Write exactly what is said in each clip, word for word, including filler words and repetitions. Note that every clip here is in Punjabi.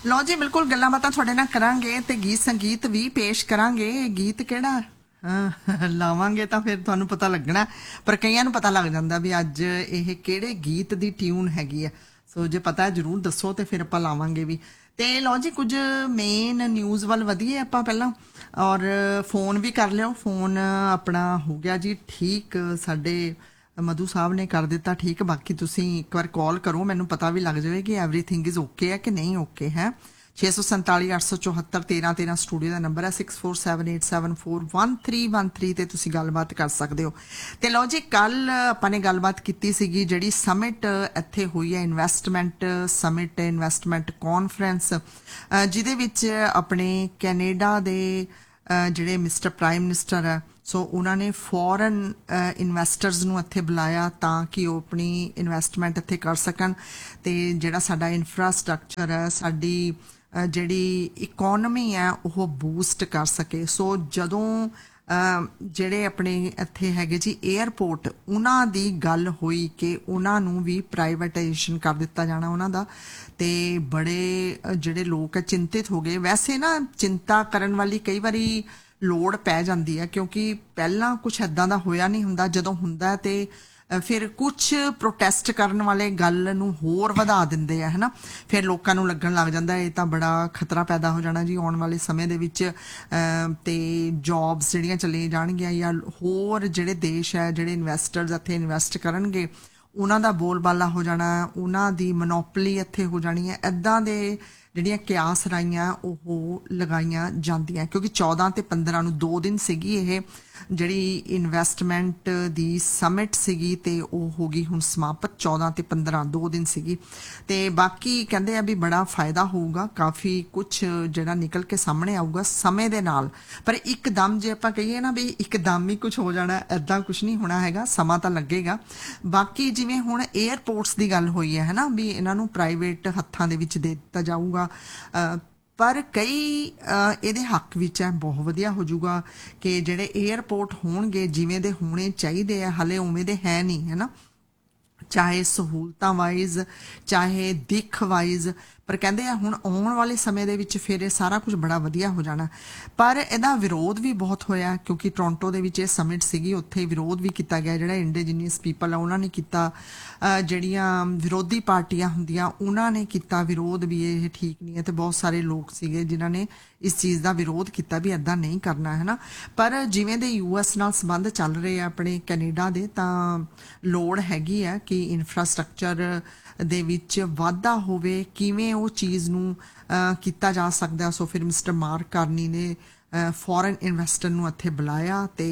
ਲਓ ਜੀ, ਬਿਲਕੁਲ ਗੱਲਾਂ ਬਾਤਾਂ ਤੁਹਾਡੇ ਨਾਲ ਕਰਾਂਗੇ ਤੇ ਗੀਤ ਸੰਗੀਤ ਵੀ ਪੇਸ਼ ਕਰਾਂਗੇ। ਗੀਤ ਕਿਹੜਾ ਲਾਵਾਂਗੇ ਤਾਂ ਫਿਰ ਤੁਹਾਨੂੰ ਪਤਾ ਲੱਗਣਾ, ਪਰ ਕਈਆਂ ਨੂੰ ਪਤਾ ਲੱਗ ਜਾਂਦਾ ਵੀ ਅੱਜ ਇਹ ਕਿਹੜੇ ਗੀਤ ਦੀ ਟਿਊਨ ਹੈਗੀ ਆ। ਸੋ ਜੇ ਪਤਾ ਜ਼ਰੂਰ ਦੱਸੋ ਤੇ ਫਿਰ ਆਪਾਂ ਲਾਵਾਂਗੇ ਵੀ। ਤੇ ਲਓ ਜੀ, ਕੁਝ ਮੇਨ ਨਿਊਜ਼ ਵੱਲ ਵਧੀਏ ਆਪਾਂ ਪਹਿਲਾਂ, ਔਰ ਫੋਨ ਵੀ ਕਰ ਲਿਓ। ਫੋਨ ਆਪਣਾ ਹੋ ਗਿਆ ਜੀ ਠੀਕ, ਸਾਡੇ ਮਧੂ ਸਾਹਿਬ ਨੇ ਕਰ ਦਿੱਤਾ ਠੀਕ। ਬਾਕੀ ਤੁਸੀਂ ਇੱਕ ਵਾਰ ਕਾਲ ਕਰੋ, ਮੈਨੂੰ ਪਤਾ ਵੀ ਲੱਗ ਜਾਵੇ ਕਿ ਐਵਰੀਥਿੰਗ ਇਜ਼ ਓਕੇ ਹੈ ਕਿ ਨਹੀਂ ਓਕੇ ਹੈ। ਛੇ ਸੌ ਸੰਤਾਲੀ ਅੱਠ ਸੌ ਚੌਹੱਤਰ ਤੇਰਾਂ ਤੇਰਾਂ ਸਟੂਡੀਓ ਦਾ ਨੰਬਰ ਹੈ। Six four seven eight seven four one three one three ਤੇ ਤੁਸੀਂ ਗੱਲਬਾਤ ਕਰ ਸਕਦੇ ਹੋ। ਤੇ ਲਓ ਜੀ, ਕੱਲ ਆਪਾਂ ਨੇ ਗੱਲਬਾਤ ਕੀਤੀ ਸੀਗੀ ਜਿਹੜੀ ਸਮਿਟ ਇੱਥੇ ਹੋਈ ਹੈ, ਇਨਵੈਸਟਮੈਂਟ ਸਮਿਟ, ਇਨਵੈਸਟਮੈਂਟ ਕਾਨਫਰੰਸ, ਜਿਹਦੇ ਵਿੱਚ ਆਪਣੇ ਕੈਨੇਡਾ ਦੇ ਜਿਹੜੇ ਮਿਸਟਰ ਪ੍ਰਾਈਮ ਮਿਨਿਸਟਰ ਹੈ, ਸੋ ਉਹਨਾਂ ਨੇ ਫੋਰਨ ਇਨਵੈਸਟਰਸ ਨੂੰ ਇੱਥੇ ਬੁਲਾਇਆ ਤਾਂ ਕਿ ਉਹ ਆਪਣੀ ਇਨਵੈਸਟਮੈਂਟ ਇੱਥੇ ਕਰ ਸਕਣ ਤੇ ਜਿਹੜਾ ਸਾਡਾ ਇਨਫਰਾਸਟਰਕਚਰ ਹੈ, ਸਾਡੀ ਜਿਹੜੀ ਇਕੋਨਮੀ ਹੈ ਉਹ ਬੂਸਟ ਕਰ ਸਕੇ। ਸੋ ਜਦੋਂ ਜਿਹੜੇ ਆਪਣੇ ਇੱਥੇ ਹੈਗੇ ਜੀ ਏਅਰਪੋਰਟ, ਉਹਨਾਂ ਦੀ ਗੱਲ ਹੋਈ ਕਿ ਉਹਨਾਂ ਨੂੰ ਵੀ ਪ੍ਰਾਈਵੇਟਾਈਜੇਸ਼ਨ ਕਰ ਦਿੱਤਾ ਜਾਣਾ ਉਹਨਾਂ ਦਾ, ਤੇ ਬੜੇ ਜਿਹੜੇ ਲੋਕ ਹੈ ਚਿੰਤਿਤ ਹੋ ਗਏ। ਵੈਸੇ ਨਾ ਚਿੰਤਾ ਕਰਨ ਵਾਲੀ ਕਈ ਵਾਰੀ ਲੋੜ ਪੈ ਜਾਂਦੀ ਹੈ, ਕਿਉਂਕਿ ਪਹਿਲਾਂ ਕੁਛ ਇੱਦਾਂ ਦਾ ਹੋਇਆ ਨਹੀਂ ਹੁੰਦਾ। ਜਦੋਂ ਹੁੰਦਾ ਤੇ ਫਿਰ ਕੁਛ ਪ੍ਰੋਟੈਸਟ ਕਰਨ ਵਾਲੇ ਗੱਲ ਨੂੰ ਹੋਰ ਵਧਾ ਦਿੰਦੇ ਆ, ਹੈ ਨਾ। ਫਿਰ ਲੋਕਾਂ ਨੂੰ ਲੱਗਣ ਲੱਗ ਜਾਂਦਾ ਇਹ ਤਾਂ ਬੜਾ ਖਤਰਾ ਪੈਦਾ ਹੋ ਜਾਣਾ ਜੀ ਆਉਣ ਵਾਲੇ ਸਮੇਂ ਦੇ ਵਿੱਚ, ਤੇ ਜੌਬਸ ਜਿਹੜੀਆਂ ਚਲੇ ਜਾਣਗੀਆਂ, ਜਾਂ ਹੋਰ ਜਿਹੜੇ ਦੇਸ਼ ਹੈ ਜਿਹੜੇ ਇਨਵੈਸਟਰਸ ਇੱਥੇ ਇਨਵੈਸਟ ਕਰਨਗੇ ਉਹਨਾਂ ਦਾ ਬੋਲਬਾਲਾ ਹੋ ਜਾਣਾ, ਉਹਨਾਂ ਦੀ ਮੋਨੋਪਲੀ ਇੱਥੇ ਹੋ ਜਾਣੀ ਹੈ। ਇੱਦਾਂ ਦੇ ਜਿਹੜੀਆਂ ਕਿਆਸ ਰਾਈਆਂ ਉਹ ਲਗਾਈਆਂ ਜਾਂਦੀਆਂ, ਕਿਉਂਕਿ ਚੌਦਾਂ ਤੇ ਪੰਦਰਾਂ ਨੂੰ ਦੋ ਦਿਨ ਸੀਗੀ ਇਹ ਜਿਹੜੀ ਇਨਵੈਸਟਮੈਂਟ ਦੀ ਸਮਿਟ ਸੀਗੀ, ਤੇ ਉਹ ਹੋ ਗਈ ਹੁਣ ਸਮਾਪਤ। ਚੌਦਾਂ ਤੇ ਪੰਦਰਾਂ ਦੋ ਦਿਨ ਸੀਗੀ, ਤੇ ਬਾਕੀ ਕਹਿੰਦੇ ਆ ਵੀ ਬੜਾ ਫਾਇਦਾ ਹੋਊਗਾ, ਕਾਫੀ ਕੁਛ ਜਿਹੜਾ ਨਿਕਲ ਕੇ ਸਾਹਮਣੇ ਆਊਗਾ ਸਮੇਂ ਦੇ ਨਾਲ। ਪਰ ਇੱਕਦਮ ਜੇ ਆਪਾਂ ਕਹੀਏ ਨਾ ਵੀ ਇੱਕਦਮ ਹੀ ਕੁਛ ਹੋ ਜਾਣਾ, ਏਦਾਂ ਕੁਛ ਨਹੀਂ ਹੋਣਾ ਹੈਗਾ, ਸਮਾਂ ਤਾਂ ਲੱਗੇਗਾ। ਬਾਕੀ ਜਿਵੇਂ ਹੁਣ ਏਅਰਪੋਰਟਸ ਦੀ ਗੱਲ ਹੋਈ ਹੈ ਨਾ, ਵੀ ਇਹਨਾਂ ਨੂੰ ਪ੍ਰਾਈਵੇਟ ਹੱਥਾਂ ਦੇ ਵਿੱਚ ਦੇ ਦਿੱਤਾ ਜਾਊਗਾ, ਪਰ ਕਈ ਇਹਦੇ ਹੱਕ ਵਿੱਚ ਹੈ। ਬਹੁਤ ਵਧੀਆ ਹੋ ਜਾਊਗਾ ਕਿ ਜਿਹੜੇ ਏਅਰਪੋਰਟ ਹੋਣਗੇ ਜਿਵੇਂ ਦੇ ਹੋਣੇ ਚਾਹੀਦੇ ਆ, ਹਲੇ ਉਵੇਂ ਦੇ ਹੈ ਨਹੀਂ, ਹੈ ਨਾ, ਚਾਹੇ ਸਹੂਲਤਾਂ ਵਾਈਜ਼ ਚਾਹੇ ਦਿੱਖ ਵਾਈਜ਼। ਪਰ ਕਹਿੰਦੇ ਆ ਹੁਣ ਆਉਣ ਵਾਲੇ ਸਮੇਂ ਦੇ ਵਿੱਚ ਫਿਰ ਇਹ ਸਾਰਾ ਕੁਝ ਬੜਾ ਵਧੀਆ ਹੋ ਜਾਣਾ। ਪਰ ਇਹਦਾ ਵਿਰੋਧ ਵੀ ਬਹੁਤ ਹੋਇਆ, ਕਿਉਂਕਿ ਟੋਰਾਂਟੋ ਦੇ ਵਿੱਚ ਇਹ ਸਮਿਟ ਸੀਗੀ, ਉੱਥੇ ਵਿਰੋਧ ਵੀ ਕੀਤਾ ਗਿਆ। ਜਿਹੜਾ ਇੰਡੀਜੀਨੀਅਸ ਪੀਪਲ ਆ ਉਹਨਾਂ ਨੇ ਕੀਤਾ, ਜਿਹੜੀਆਂ ਵਿਰੋਧੀ ਪਾਰਟੀਆਂ ਹੁੰਦੀਆਂ ਉਹਨਾਂ ਨੇ ਕੀਤਾ ਵਿਰੋਧ ਵੀ ਇਹ ਠੀਕ ਨਹੀਂ ਹੈ। ਤੇ ਬਹੁਤ ਸਾਰੇ ਲੋਕ ਸੀਗੇ ਜਿਨ੍ਹਾਂ ਨੇ ਇਸ ਚੀਜ਼ ਦਾ ਵਿਰੋਧ ਕੀਤਾ ਵੀ ਇੱਦਾਂ ਨਹੀਂ ਕਰਨਾ, ਹੈ ਨਾ। ਪਰ ਜਿਵੇਂ ਦੇ ਯੂ ਐਸ ਨਾਲ ਸੰਬੰਧ ਚੱਲ ਰਹੇ ਆ ਆਪਣੇ ਕੈਨੇਡਾ ਦੇ, ਤਾਂ ਲੋੜ ਹੈਗੀ ਆ ਕਿ ਇਨਫਰਾਸਟਰਕਚਰ ਦੇ ਵਿੱਚ ਵਾਧਾ ਹੋਵੇ, ਕਿਵੇਂ ਉਹ ਚੀਜ਼ ਨੂੰ ਕੀਤਾ ਜਾ ਸਕਦਾ। ਸੋ ਫਿਰ ਮਿਸਟਰ ਮਾਰਕ ਕਾਰਨੀ ਨੇ ਫੋਰਨ ਇਨਵੈਸਟਰ ਨੂੰ ਇੱਥੇ ਬੁਲਾਇਆ ਤੇ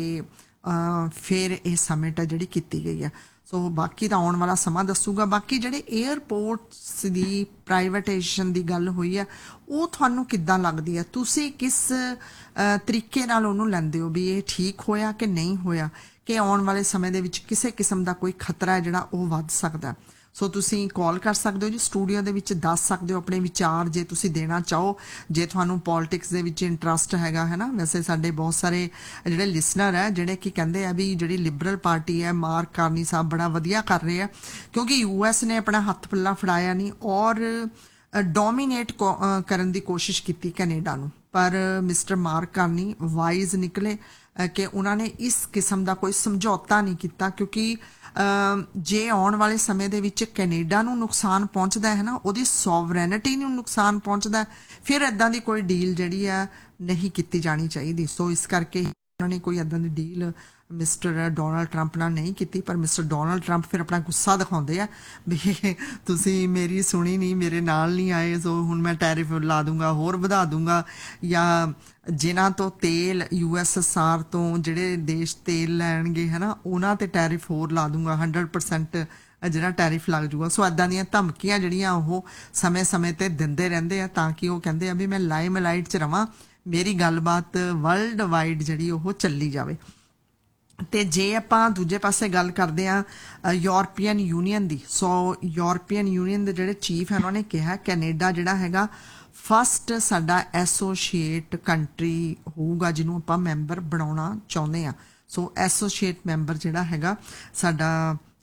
ਫਿਰ ਇਹ ਸਮਿਟ ਹੈ ਜਿਹੜੀ ਕੀਤੀ ਗਈ ਹੈ। ਸੋ ਬਾਕੀ ਤਾਂ ਆਉਣ ਵਾਲਾ ਸਮਾਂ ਦੱਸੂਗਾ। ਬਾਕੀ ਜਿਹੜੇ ਏਅਰਪੋਰਟਸ ਦੀ ਪ੍ਰਾਈਵੇਟਾਈਜੇਸ਼ਨ ਦੀ ਗੱਲ ਹੋਈ ਹੈ, ਉਹ ਤੁਹਾਨੂੰ ਕਿੱਦਾਂ ਲੱਗਦੀ ਹੈ? ਤੁਸੀਂ ਕਿਸ ਤਰੀਕੇ ਨਾਲ ਉਹਨੂੰ ਲੈਂਦੇ ਹੋ ਵੀ ਇਹ ਠੀਕ ਹੋਇਆ ਕਿ ਨਹੀਂ ਹੋਇਆ, ਕਿ ਆਉਣ ਵਾਲੇ ਸਮੇਂ ਦੇ ਵਿੱਚ ਕਿਸੇ ਕਿਸਮ ਦਾ ਕੋਈ ਖਤਰਾ ਹੈ ਜਿਹੜਾ ਉਹ ਵੱਧ ਸਕਦਾ? ਸੋ ਤੁਸੀਂ ਕਾਲ ਕਰ ਸਕਦੇ ਹੋ ਜੀ, ਸਟੂਡੀਓ ਦੇ ਵਿੱਚ ਦੱਸ ਸਕਦੇ ਹੋ ਆਪਣੇ ਵਿਚਾਰ ਜੇ ਤੁਸੀਂ ਦੇਣਾ ਚਾਹੋ, ਜੇ ਤੁਹਾਨੂੰ ਪੋਲਿਟਿਕਸ ਦੇ ਵਿੱਚ ਇੰਟਰਸਟ ਹੈਗਾ, ਹੈ ਨਾ। ਵੈਸੇ ਸਾਡੇ ਬਹੁਤ ਸਾਰੇ ਜਿਹੜੇ ਲਿਸਨਰ ਹੈ ਜਿਹੜੇ ਕਿ ਕਹਿੰਦੇ ਆ ਵੀ ਜਿਹੜੀ ਲਿਬਰਲ ਪਾਰਟੀ ਹੈ, ਮਾਰਕ ਕਾਰਨੀ ਸਾਹਿਬ ਬੜਾ ਵਧੀਆ ਕਰ ਰਹੇ ਆ, ਕਿਉਂਕਿ ਯੂ ਐਸ ਨੇ ਆਪਣਾ ਹੱਥ ਪੱਲਾ ਫੜਾਇਆ ਨਹੀਂ ਔਰ ਡੋਮੀਨੇਟ ਕਰਨ ਦੀ ਕੋਸ਼ਿਸ਼ ਕੀਤੀ ਕੈਨੇਡਾ ਨੂੰ। ਪਰ ਮਿਸਟਰ ਮਾਰਕ ਕਾਰਨੀ ਵਾਈਜ਼ ਨਿਕਲੇ ਕਿ ਉਹਨਾਂ ਨੇ ਇਸ ਕਿਸਮ ਦਾ ਕੋਈ ਸਮਝੌਤਾ ਨਹੀਂ ਕੀਤਾ, ਕਿਉਂਕਿ ਜੇ ਆਉਣ ਵਾਲੇ ਸਮੇਂ ਦੇ ਵਿੱਚ ਕੈਨੇਡਾ ਨੂੰ ਨੁਕਸਾਨ ਪਹੁੰਚਦਾ ਹੈ ਨਾ, ਉਹਦੀ ਸੋਵਰੈਨਿਟੀ ਨੂੰ ਨੁਕਸਾਨ ਪਹੁੰਚਦਾ, ਫਿਰ ਇੱਦਾਂ ਦੀ ਕੋਈ ਡੀਲ ਜਿਹੜੀ ਆ ਨਹੀਂ ਕੀਤੀ ਜਾਣੀ ਚਾਹੀਦੀ। ਸੋ ਇਸ ਕਰਕੇ ਉਹਨਾਂ ਨੇ ਕੋਈ ਇੱਦਾਂ ਦੀ ਡੀਲ ਮਿਸਟਰ ਡੋਨਾਲਡ ਟਰੰਪ ਨਾਲ ਨਹੀਂ ਕੀਤੀ। ਪਰ ਮਿਸਟਰ ਡੋਨਾਲਡ ਟਰੰਪ ਫਿਰ ਆਪਣਾ ਗੁੱਸਾ ਦਿਖਾਉਂਦੇ ਆ ਵੀ ਤੁਸੀਂ ਮੇਰੀ ਸੁਣੀ ਨਹੀਂ, ਮੇਰੇ ਨਾਲ ਨਹੀਂ ਆਏ, ਸੋ ਹੁਣ ਮੈਂ ਟੈਰਿਫ ਲਾ ਦੂੰਗਾ, ਹੋਰ ਵਧਾ ਦੂੰਗਾ, ਜਾਂ ਜਿਨ੍ਹਾਂ ਤੋਂ ਤੇਲ ਯੂ ਐਸ ਐਸ ਆਰ ਤੋਂ ਜਿਹੜੇ ਦੇਸ਼ ਤੇਲ ਲੈਣਗੇ, ਹੈ ਨਾ, ਉਹਨਾਂ ਤੇ ਟੈਰਿਫ ਹੋਰ ਲਾ ਦੂੰਗਾ, ਹੰਡਰਡ ਪਰਸੈਂਟ ਜਿਹੜਾ ਟੈਰਿਫ ਲੱਗ ਜੂਗਾ। ਸੋ ਇੱਦਾਂ ਦੀਆਂ ਧਮਕੀਆਂ ਜਿਹੜੀਆਂ ਉਹ ਸਮੇਂ ਸਮੇਂ ਤੇ ਦਿੰਦੇ ਰਹਿੰਦੇ ਆ, ਤਾਂ ਕਿ ਉਹ ਕਹਿੰਦੇ ਆ ਵੀ ਮੈਂ ਲਾਈਮਲਾਈਟ 'ਚ ਰਵਾਂ, ਮੇਰੀ ਗੱਲਬਾਤ ਵਰਲਡ ਵਾਈਡ ਜਿਹੜੀ ਉਹ ਚੱਲੀ ਜਾਵੇ। ਤੇ ਜੇ ਆਪਾਂ ਦੂਜੇ ਪਾਸੇ ਗੱਲ ਕਰਦੇ ਹਾਂ ਯੂਰਪੀਅਨ ਯੂਨੀਅਨ ਦੀ, ਸੋ ਯੂਰਪੀਅਨ ਯੂਨੀਅਨ ਦੇ ਜਿਹੜੇ ਚੀਫ ਹੈ ਉਹਨਾਂ ਨੇ ਕਿਹਾ ਕੈਨੇਡਾ ਜਿਹੜਾ ਹੈਗਾ ਫਸਟ ਸਾਡਾ ਐਸੋਸੀਏਟ ਕੰਟਰੀ ਹੋਊਗਾ ਜਿਹਨੂੰ ਆਪਾਂ ਮੈਂਬਰ ਬਣਾਉਣਾ ਚਾਹੁੰਦੇ ਹਾਂ। ਸੋ ਐਸੋਸੀਏਟ ਮੈਂਬਰ ਜਿਹੜਾ ਹੈਗਾ ਸਾਡਾ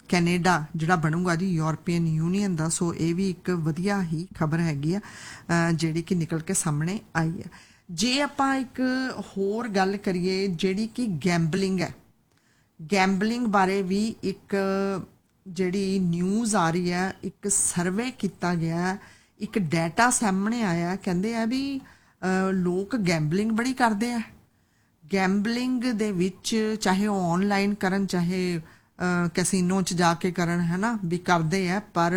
ਕੈਨੇਡਾ ਜਿਹੜਾ ਬਣੂਗਾ ਜੀ ਯੂਰਪੀਅਨ ਯੂਨੀਅਨ ਦਾ। ਸੋ ਇਹ ਵੀ ਇੱਕ ਵਧੀਆ ਹੀ ਖਬਰ ਹੈਗੀ ਆ ਜਿਹੜੀ ਕਿ ਨਿਕਲ ਕੇ ਸਾਹਮਣੇ ਆਈ ਹੈ। ਜੇ ਆਪਾਂ ਇੱਕ ਹੋਰ ਗੱਲ ਕਰੀਏ ਜਿਹੜੀ ਕਿ ਗੈਂਬਲਿੰਗ ਹੈ, ਗੈਂਬਲਿੰਗ ਬਾਰੇ ਵੀ ਇੱਕ ਜਿਹੜੀ ਨਿਊਜ਼ ਆ ਰਹੀ ਹੈ, ਇੱਕ ਸਰਵੇ ਕੀਤਾ ਗਿਆ, ਇੱਕ ਡਾਟਾ ਸਾਹਮਣੇ ਆਇਆ, ਕਹਿੰਦੇ ਆ ਵੀ ਲੋਕ ਗੈਂਬਲਿੰਗ ਬੜੀ ਕਰਦੇ ਆ। ਗੈਂਬਲਿੰਗ ਦੇ ਵਿੱਚ ਚਾਹੇ ਉਹ ਆਨਲਾਈਨ ਕਰਨ ਚਾਹੇ ਕੈਸੀਨੋ 'ਚ ਜਾ ਕੇ ਕਰਨ, ਹੈ ਨਾ, ਵੀ ਕਰਦੇ ਆ, ਪਰ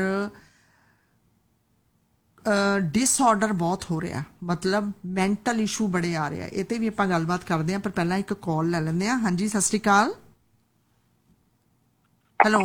डिसऑर्डर बहुत हो रहा, मतलब मैंटल इशू बड़े आ रहे हैं। ये ते भी आपां गलबात करते हैं, पर पहला एक कॉल ले लेंदे हैं। हाँ जी, सत श्री अकाल। हेलो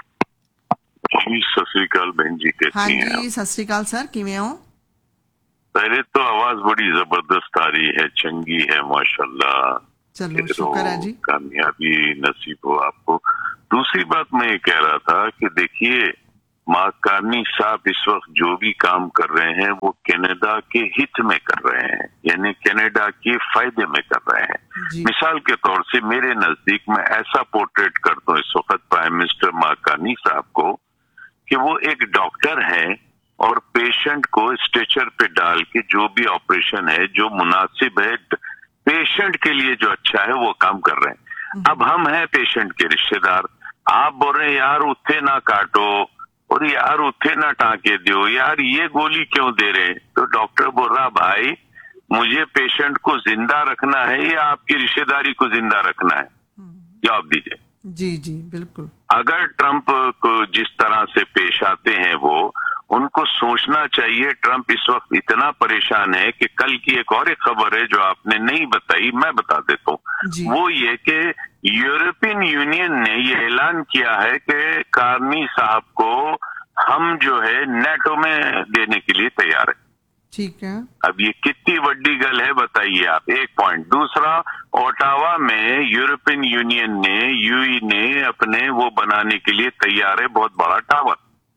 जी, सत श्री अकाल बहन जी, कैसी हाँ हैं? जी, सत श्री अकाल सर, किवें हो? पहले तो आवाज बड़ी जबरदस्त आ रही है, चंगी है माशाल्लाह। चलो शुक्र है जी, कामयाबी नसीब हो आपको। दूसरी बात मैं ये कह रहा था कि देखिए मार्कानी साहब इस वक्त जो भी काम कर रहे हैं वो कनाडा के हित में कर रहे हैं, यानी कनाडा के फायदे में कर रहे हैं। मिसाल के तौर से मेरे नजदीक में ऐसा पोर्ट्रेट कर दूं इस वक्त प्राइम मिनिस्टर मार्कानी साहब को कि वो एक डॉक्टर है और पेशेंट को स्ट्रेचर पे डाल के जो भी ऑपरेशन है जो मुनासिब है पेशेंट के लिए जो अच्छा है वो काम कर रहे हैं। अब हम हैं पेशेंट के रिश्तेदार, आप बोल रहे हैं यार उत्थे ना काटो और यार उत्थे ना टाँके दो, यार ये गोली क्यों दे रहे? तो डॉक्टर बोल रहा भाई मुझे पेशेंट को जिंदा रखना है या आपकी रिश्तेदारी को जिंदा रखना है? जवाब दीजिए। जी जी बिल्कुल। अगर ट्रंप को जिस तरह से पेश आते हैं वो उनको सोचना चाहिए। ट्रंप इस वक्त इतना परेशान है कि कल की एक और एक खबर है जो आपने नहीं बताई, मैं बता देता हूँ। वो ये कि यूरोपियन यूनियन ने ये ऐलान किया है कि कारनी साहब को हम जो है नेटो में देने के लिए तैयार है। ठीक है, अब ये कितनी बड़ी गल है बताइए आप, एक पॉइंट। दूसरा, ओटावा में यूरोपियन यूनियन ने यूई ने अपने वो बनाने के लिए तैयार है बहुत बड़ा टावर।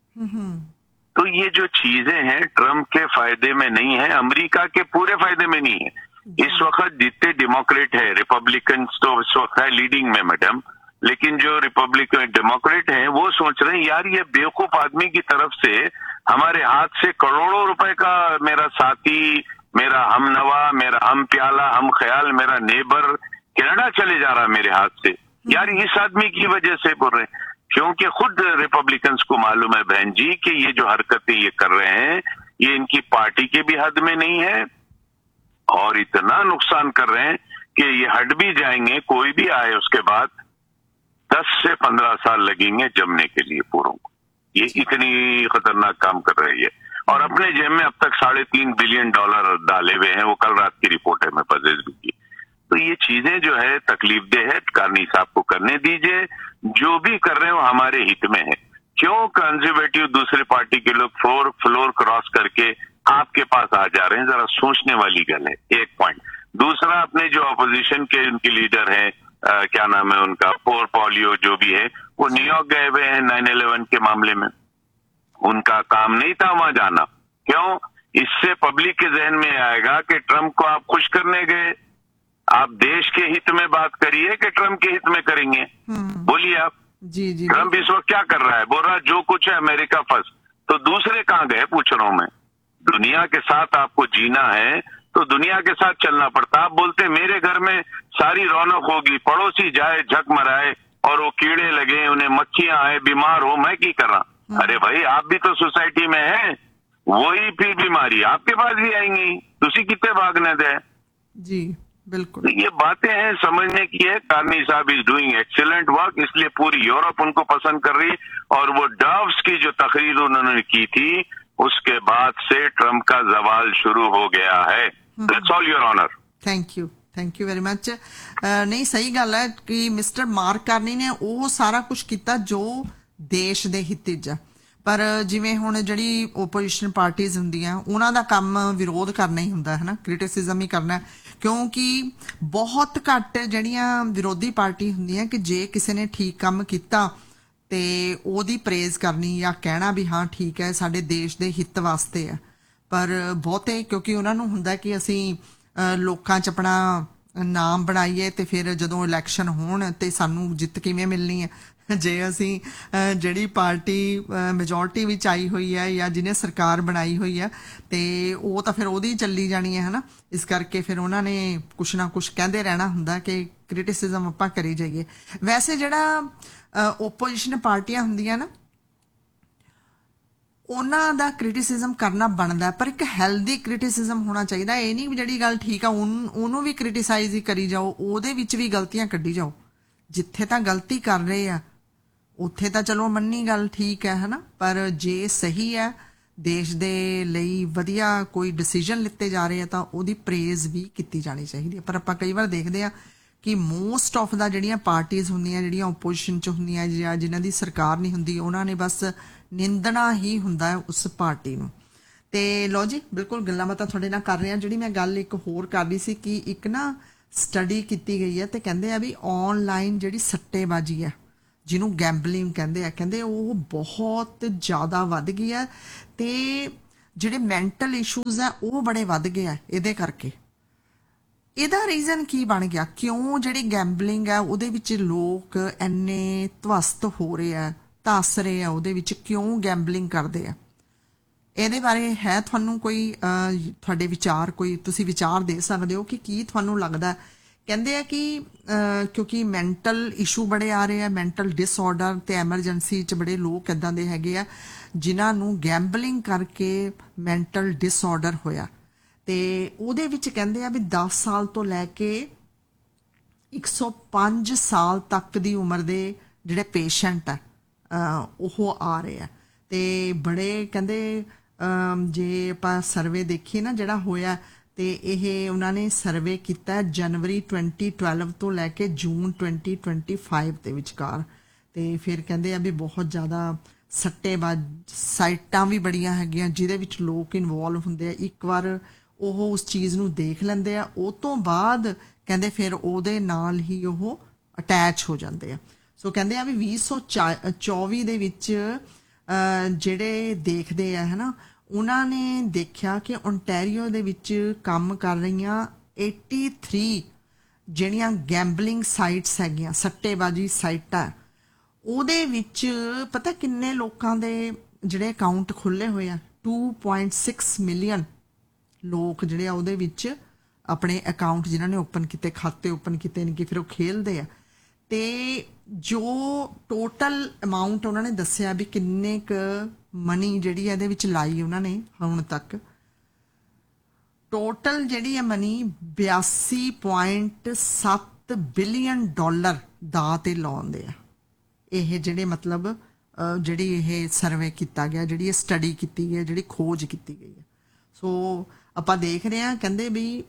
तो ये जो चीजें हैं ट्रंप के फायदे में नहीं है, अमेरिका के पूरे फायदे में नहीं है। इस वक्त जितने डेमोक्रेट है, रिपब्लिकन तो इस वक्त है लीडिंग में मैडम, लेकिन जो रिपब्लिकन डेमोक्रेट हैं वो सोच रहे हैं यार ये बेवकूफ आदमी की तरफ से हमारे हाथ से करोड़ों रुपए का मेरा साथी, मेरा हमनवा, मेरा हम प्याला, हम ख्याल, मेरा नेबर कनाडा चले जा रहा है मेरे हाथ से। यार इस आदमी की वजह से बोल रहे हैं, क्योंकि खुद रिपब्लिकन्स को मालूम है बहन जी कि ये जो हरकतें ये कर रहे हैं ये इनकी पार्टी के भी हद में नहीं है और इतना नुकसान कर रहे हैं कि ये हट भी जाएंगे, कोई भी आए उसके बाद दस से पंद्रह साल लगेंगे जमने के लिए पूरों को। ये इतनी खतरनाक काम कर रही है और अपने जेब में अब तक साढ़े तीन बिलियन डॉलर डाले हुए हैं। वो कल रात की रिपोर्ट है, मैं पजेज भी की। तो ये चीजें जो है तकलीफ दे है, कारनी साहब को करने दीजिए, जो भी कर रहे हो हमारे हित में है। क्यों कंजर्वेटिव दूसरे पार्टी के लोग फ्लोर फ्लोर क्रॉस करके आपके पास आ जा रहे हैं? जरा सोचने वाली गल है, एक पॉइंट। दूसरा, अपने जो अपोजिशन के उनके लीडर हैं, क्या नाम है उनका, पोर पॉलियो जो भी है, वो न्यूयॉर्क गए हुए हैं नाइन इलेवन के मामले में। उनका काम नहीं था वहां जाना। क्यों? इससे पब्लिक के जहन में आएगा कि ट्रंप को आप खुश करने गए। आप देश के हित में बात करिए कि ट्रंप के हित में करेंगे? बोलिए आप। जी जी। ट्रंप इस वक्त क्या कर रहा है? बोल रहा है जो कुछ है अमेरिका फर्स्ट। तो दूसरे कहां गए पूछ रहा हूं मैं। दुनिया के साथ आपको जीना है तो दुनिया के साथ चलना पड़ता। आप बोलते मेरे घर में सारी रौनक होगी, पड़ोसी जाए झक मराए और वो कीड़े लगे, उन्हें मक्खियां आए, बीमार हो, मैं की कर रहा? अरे भाई आप भी तो सोसाइटी में हैं, वही फिर बीमारी आपके पास भी आएंगी, तुसी कितने भागने दे। जी बिल्कुल, ये बातें हैं समझने की है। कारनी साहब इज डूइंग एक्सीलेंट वर्क, इसलिए पूरी यूरोप उनको पसंद कर रही। और वो डव्स की जो तकरीर उन्होंने की थी उसके बाद से ट्रंप का जवाल शुरू हो गया है। That's all your honour. Thank you, thank you very much. नहीं सही गल है कि मिस्टर मार्क कार्नी ने वो सारा कुछ किया जो देश ਦੇ ਹਿੱਤ 'ਚ, ਪਰ ਜਿਵੇਂ ਹੁਣ ਜਿਹੜੀ ਓਪੋਜੀਸ਼ਨ ਪਾਰਟੀਜ਼ ਹੁੰਦੀਆਂ ਉਹਨਾਂ ਦਾ ਕੰਮ ਵਿਰੋਧ ਕਰਨਾ ਹੀ ਹੁੰਦਾ ਹੈ ਨਾ, ਕ੍ਰਿਟਿਸਿਜ਼ਮ ਹੀ ਕਰਨਾ, ਕਿਉਂਕਿ ਬਹੁਤ ਘੱਟ ਜਿਹੜੀਆਂ ਵਿਰੋਧੀ ਪਾਰਟੀ ਹੁੰਦੀਆਂ ਕਿ ਜੇ ਕਿਸੇ ਨੇ ਠੀਕ ਕੰਮ ਕੀਤਾ ਤੇ ਉਹਦੀ ਪ੍ਰੇਜ਼ ਕਰਨੀ ਜਾਂ ਕਹਿਣਾ ਵੀ ਹਾਂ ਠੀਕ ਹੈ ਸਾਡੇ ਦੇਸ਼ ਦੇ ਹਿੱਤ ਵਾਸਤੇ ਹੈ। ਪਰ ਬਹੁਤੇ ਕਿਉਂਕਿ ਉਹਨਾਂ ਨੂੰ ਹੁੰਦਾ ਕਿ ਅਸੀਂ ਲੋਕਾਂ 'ਚ ਆਪਣਾ ਨਾਮ ਬਣਾਈਏ ਤੇ ਫਿਰ ਜਦੋਂ ਇਲੈਕਸ਼ਨ ਹੋਣ ਤੇ ਸਾਨੂੰ ਜਿੱਤ ਕਿਵੇਂ ਮਿਲਣੀ ਹੈ ਜੇ ਅਸੀਂ ਅਹ, ਜਿਹੜੀ ਪਾਰਟੀ ਮੈਜੋਰਟੀ ਵਿੱਚ ਆਈ ਹੋਈ ਹੈ ਜਾਂ ਜਿਹਨੇ ਸਰਕਾਰ ਬਣਾਈ ਹੋਈ ਹੈ ਤੇ ਉਹ ਤਾਂ ਫਿਰ ਉਹਦੀ ਚੱਲੀ ਜਾਣੀ ਹੈ ਹਨਾ। ਇਸ ਕਰਕੇ ਫਿਰ ਉਹਨਾਂ ਨੇ ਕੁਛ ਨਾ ਕੁਛ ਕਹਿੰਦੇ ਰਹਿਣਾ ਹੁੰਦਾ ਕਿ ਕ੍ਰਿਟਿਸਿਜ਼ਮ ਆਪਾਂ ਕਰੀ ਜਾਈਏ। ਵੈਸੇ ਜਿਹੜਾ ਓਪੋਜੀਸ਼ਨ ਪਾਰਟੀਆਂ ਹੁੰਦੀਆਂ ਨਾ ਉਹਨਾਂ ਦਾ ਕ੍ਰਿਟਿਸਿਜ਼ਮ ਕਰਨਾ ਬਣਦਾ, ਪਰ ਇੱਕ ਹੈਲਦੀ ਕ੍ਰਿਟਿਸਿਜ਼ਮ ਹੋਣਾ ਚਾਹੀਦਾ। ਇਹ ਨਹੀਂ ਵੀ ਜਿਹੜੀ ਗੱਲ ਠੀਕ ਆ ਉਹਨ- ਉਹਨੂੰ ਵੀ ਕ੍ਰਿਟਿਸਾਈਜ਼ ਹੀ ਕਰੀ ਜਾਓ, ਉਹਦੇ ਵਿੱਚ ਵੀ ਗਲਤੀਆਂ ਕੱਢੀ ਜਾਓ। ਜਿੱਥੇ ਤਾਂ ਗਲਤੀ ਕਰ ਰਹੇ ਆ ਉੱਥੇ ਤਾਂ ਚਲੋ ਮੰਨੀ ਗੱਲ ਠੀਕ ਹੈ ਹਨਾ, ਪਰ ਜੇ ਸਹੀ ਹੈ ਦੇਸ਼ ਦੇ ਲਈ ਵਧੀਆ ਕੋਈ ਡਿਸੀਜਨ ਲਿੱਤੇ ਜਾ ਰਹੇ ਆ ਤਾਂ ਉਹਦੀ ਪ੍ਰੇਜ਼ ਵੀ ਕੀਤੀ ਜਾਣੀ ਚਾਹੀਦੀ ਹੈ। ਪਰ ਆਪਾਂ ਕਈ ਵਾਰ ਦੇਖਦੇ ਆ ਕਿ ਮੋਸਟ ਆਫ ਦਾ ਜਿਹੜੀਆਂ ਪਾਰਟੀਆਂ ਹੁੰਦੀਆਂ ਜਿਹੜੀਆਂ ਓਪੋਜੀਸ਼ਨ 'ਚ ਹੁੰਦੀਆਂ ਜਾਂ ਜਿਨ੍ਹਾਂ ਦੀ ਸਰਕਾਰ ਨਹੀਂ ਹੁੰਦੀ ਉਹਨਾਂ ਨੇ ਬਸ ਨਿੰਦਣਾ ਹੀ ਹੁੰਦਾ ਹੈ ਉਸ ਪਾਰਟੀ ਨੂੰ। ਤੇ ਲਓ ਜੀ, ਬਿਲਕੁਲ ਗੱਲਾਂ ਬਾਤਾਂ ਤੁਹਾਡੇ ਨਾਲ ਕਰ ਰਹੇ ਹਾਂ। ਜਿਹੜੀ ਮੈਂ ਗੱਲ ਇੱਕ ਹੋਰ ਕਰ ਰਹੀ ਸੀ ਕਿ ਇੱਕ ਨਾ ਸਟੱਡੀ ਕੀਤੀ ਗਈ ਹੈ ਤੇ ਕਹਿੰਦੇ ਆ ਵੀ ਆਨਲਾਈਨ ਜਿਹੜੀ ਸੱਟੇਬਾਜ਼ੀ ਹੈ ਜਿਹਨੂੰ ਗੈਂਬਲਿੰਗ ਕਹਿੰਦੇ ਆ, ਕਹਿੰਦੇ ਉਹ ਬਹੁਤ ਜ਼ਿਆਦਾ ਵੱਧ ਗਈ ਹੈ ਤੇ ਜਿਹੜੇ ਮੈਂਟਲ ਇਸ਼ੂਜ਼ ਆ ਉਹ ਬੜੇ ਵੱਧ ਗਏ ਆ ਇਹਦੇ ਕਰਕੇ। ਇਹਦਾ ਰੀਜ਼ਨ ਕੀ ਬਣ ਗਿਆ? ਕਿਉਂ ਜਿਹੜੀ ਗੈਂਬਲਿੰਗ ਆ ਉਹਦੇ ਵਿੱਚ ਲੋਕ ਇੰਨੇ ਧਵਸਤ ਹੋ ਰਹੇ ਆ, ਧੱਸ ਰਹੇ ਆ ਉਹਦੇ ਵਿੱਚ, ਕਿਉਂ ਗੈਂਬਲਿੰਗ ਕਰਦੇ ਆ? ਇਹਦੇ ਬਾਰੇ ਹੈ ਤੁਹਾਨੂੰ ਕੋਈ ਅਹ, ਤੁਹਾਡੇ ਵਿਚਾਰ, ਕੋਈ ਤੁਸੀਂ ਵਿਚਾਰ ਦੇ ਸਕਦੇ ਹੋ ਕਿ ਕੀ ਤੁਹਾਨੂੰ ਲੱਗਦਾ? ਕਹਿੰਦੇ ਆ ਕਿ ਅਹ, ਕਿਉਂਕਿ ਮੈਂਟਲ ਇਸ਼ੂ ਬੜੇ ਆ ਰਹੇ ਆ, ਮੈਂਟਲ ਡਿਸਆਰਡਰ ਤੇ ਐਮਰਜੈਂਸੀ 'ਚ ਬੜੇ ਲੋਕ ਇੱਦਾਂ ਦੇ ਹੈਗੇ ਆ ਜਿਨ੍ਹਾਂ ਨੂੰ ਗੈਂਬਲਿੰਗ ਕਰਕੇ ਮੈਂਟਲ ਡਿਸਆਰਡਰ ਹੋਇਆ। ਤੇ ਉਹਦੇ ਵਿੱਚ ਕਹਿੰਦੇ ਆ ਵੀ ਦਸ ਸਾਲ ਤੋਂ ਲੈ ਕੇ ਇੱਕ ਸੌ ਪੰਜ ਸਾਲ ਤੱਕ ਦੀ ਉਮਰ ਦੇ ਜਿਹੜੇ ਪੇਸ਼ੈਂਟ ਆ ਉਹ ਆ ਰਹੇ ਆ। ਤੇ ਬੜੇ ਕਹਿੰਦੇ ਜੇ ਆਪਾਂ ਸਰਵੇ ਦੇਖੀਏ ਨਾ ਜਿਹੜਾ ਹੋਇਆ, ਤੇ ਇਹ ਉਹਨਾਂ ਨੇ ਸਰਵੇ ਕੀਤਾ ਜਨਵਰੀ ਟਵੈਂਟੀ ਟਵੈਲਵ ਤੋਂ ਲੈ ਕੇ ਜੂਨ ਟਵੈਂਟੀ ਟਵੈਂਟੀ ਫਾਈਵ ਦੇ ਵਿਚਕਾਰ। ਤੇ ਫਿਰ ਕਹਿੰਦੇ ਆ ਵੀ ਬਹੁਤ ਜ਼ਿਆਦਾ ਸੱਟੇਬਾਜ਼ ਸਾਈਟਾਂ ਵੀ ਬੜੀਆਂ ਹੈਗੀਆਂ ਜਿਹਦੇ ਵਿੱਚ ਲੋਕ ਇਨਵੋਲਵ ਹੁੰਦੇ ਆ। ਇੱਕ ਵਾਰ ਉਹ ਉਸ ਚੀਜ਼ ਨੂੰ ਦੇਖ ਲੈਂਦੇ ਆ, ਉਹ ਤੋਂ ਬਾਅਦ ਕਹਿੰਦੇ ਫਿਰ ਉਹਦੇ ਨਾਲ ਹੀ ਉਹ ਅਟੈਚ ਹੋ ਜਾਂਦੇ ਆ। ਸੋ ਕਹਿੰਦੇ ਆ ਵੀ ਵੀਹ ਸੌ ਚੌਵੀ ਦੇ ਵਿੱਚ ਜਿਹੜੇ ਦੇਖਦੇ ਆ ਹਨਾ, ਉਹਨਾਂ ਨੇ ਦੇਖਿਆ ਕਿ ਓਨਟਾਰੀਓ ਦੇ ਵਿੱਚ ਕੰਮ ਕਰ ਰਹੀਆਂ ਤਿਰਾਸੀ ਜਿਹੜੀਆਂ ਗੈਂਬਲਿੰਗ ਸਾਈਟਸ ਹੈਗੀਆਂ, ਸੱਟੇਬਾਜ਼ੀ ਸਾਈਟਾਂ, ਉਹਦੇ ਵਿੱਚ ਪਤਾ ਕਿੰਨੇ ਲੋਕਾਂ ਦੇ ਜਿਹੜੇ ਅਕਾਊਂਟ ਖੁੱਲੇ ਹੋਏ ਆ? ਟੂ ਪੁਆਇੰਟ ਸਿਕਸ ਮਿਲੀਅਨ ਲੋਕ ਜਿਹੜੇ ਆ ਉਹਦੇ ਵਿੱਚ ਆਪਣੇ ਅਕਾਊਂਟ ਜਿਨ੍ਹਾਂ ਨੇ ਓਪਨ ਕੀਤੇ, ਖਾਤੇ ਓਪਨ ਕੀਤੇ ਨੇ ਕਿ ਫਿਰ ਉਹ ਖੇਲਦੇ ਆ। ਤੇ ਜੋ ਟੋਟਲ ਅਮਾਊਂਟ ਉਹਨਾਂ ਨੇ ਦੱਸਿਆ ਵੀ ਕਿੰਨੇ ਕੁ ਮਨੀ ਜਿਹੜੀ ਇਹਦੇ ਵਿੱਚ ਲਾਈ ਉਹਨਾਂ ਨੇ ਹੁਣ ਤੱਕ, ਟੋਟਲ ਜਿਹੜੀ ਹੈ ਮਨੀ ਬਿਆਸੀ ਪੁਆਇੰਟ ਸੱਤ ਬਿਲੀਅਨ ਡਾਲਰ ਦਾ ਤੇ ਲਾਉਂਦੇ ਆ। ਇਹ ਜਿਹੜੇ ਮਤਲਬ ਜਿਹੜੀ ਇਹ ਸਰਵੇ ਕੀਤਾ ਗਿਆ, ਜਿਹੜੀ ਇਹ ਸਟੱਡੀ ਕੀਤੀ ਗਈ, ਜਿਹੜੀ ਖੋਜ ਕੀਤੀ ਗਈ ਹੈ। ਸੋ ਆਪਾਂ ਦੇਖ ਰਹੇ ਹਾਂ ਕਹਿੰਦੇ ਵੀ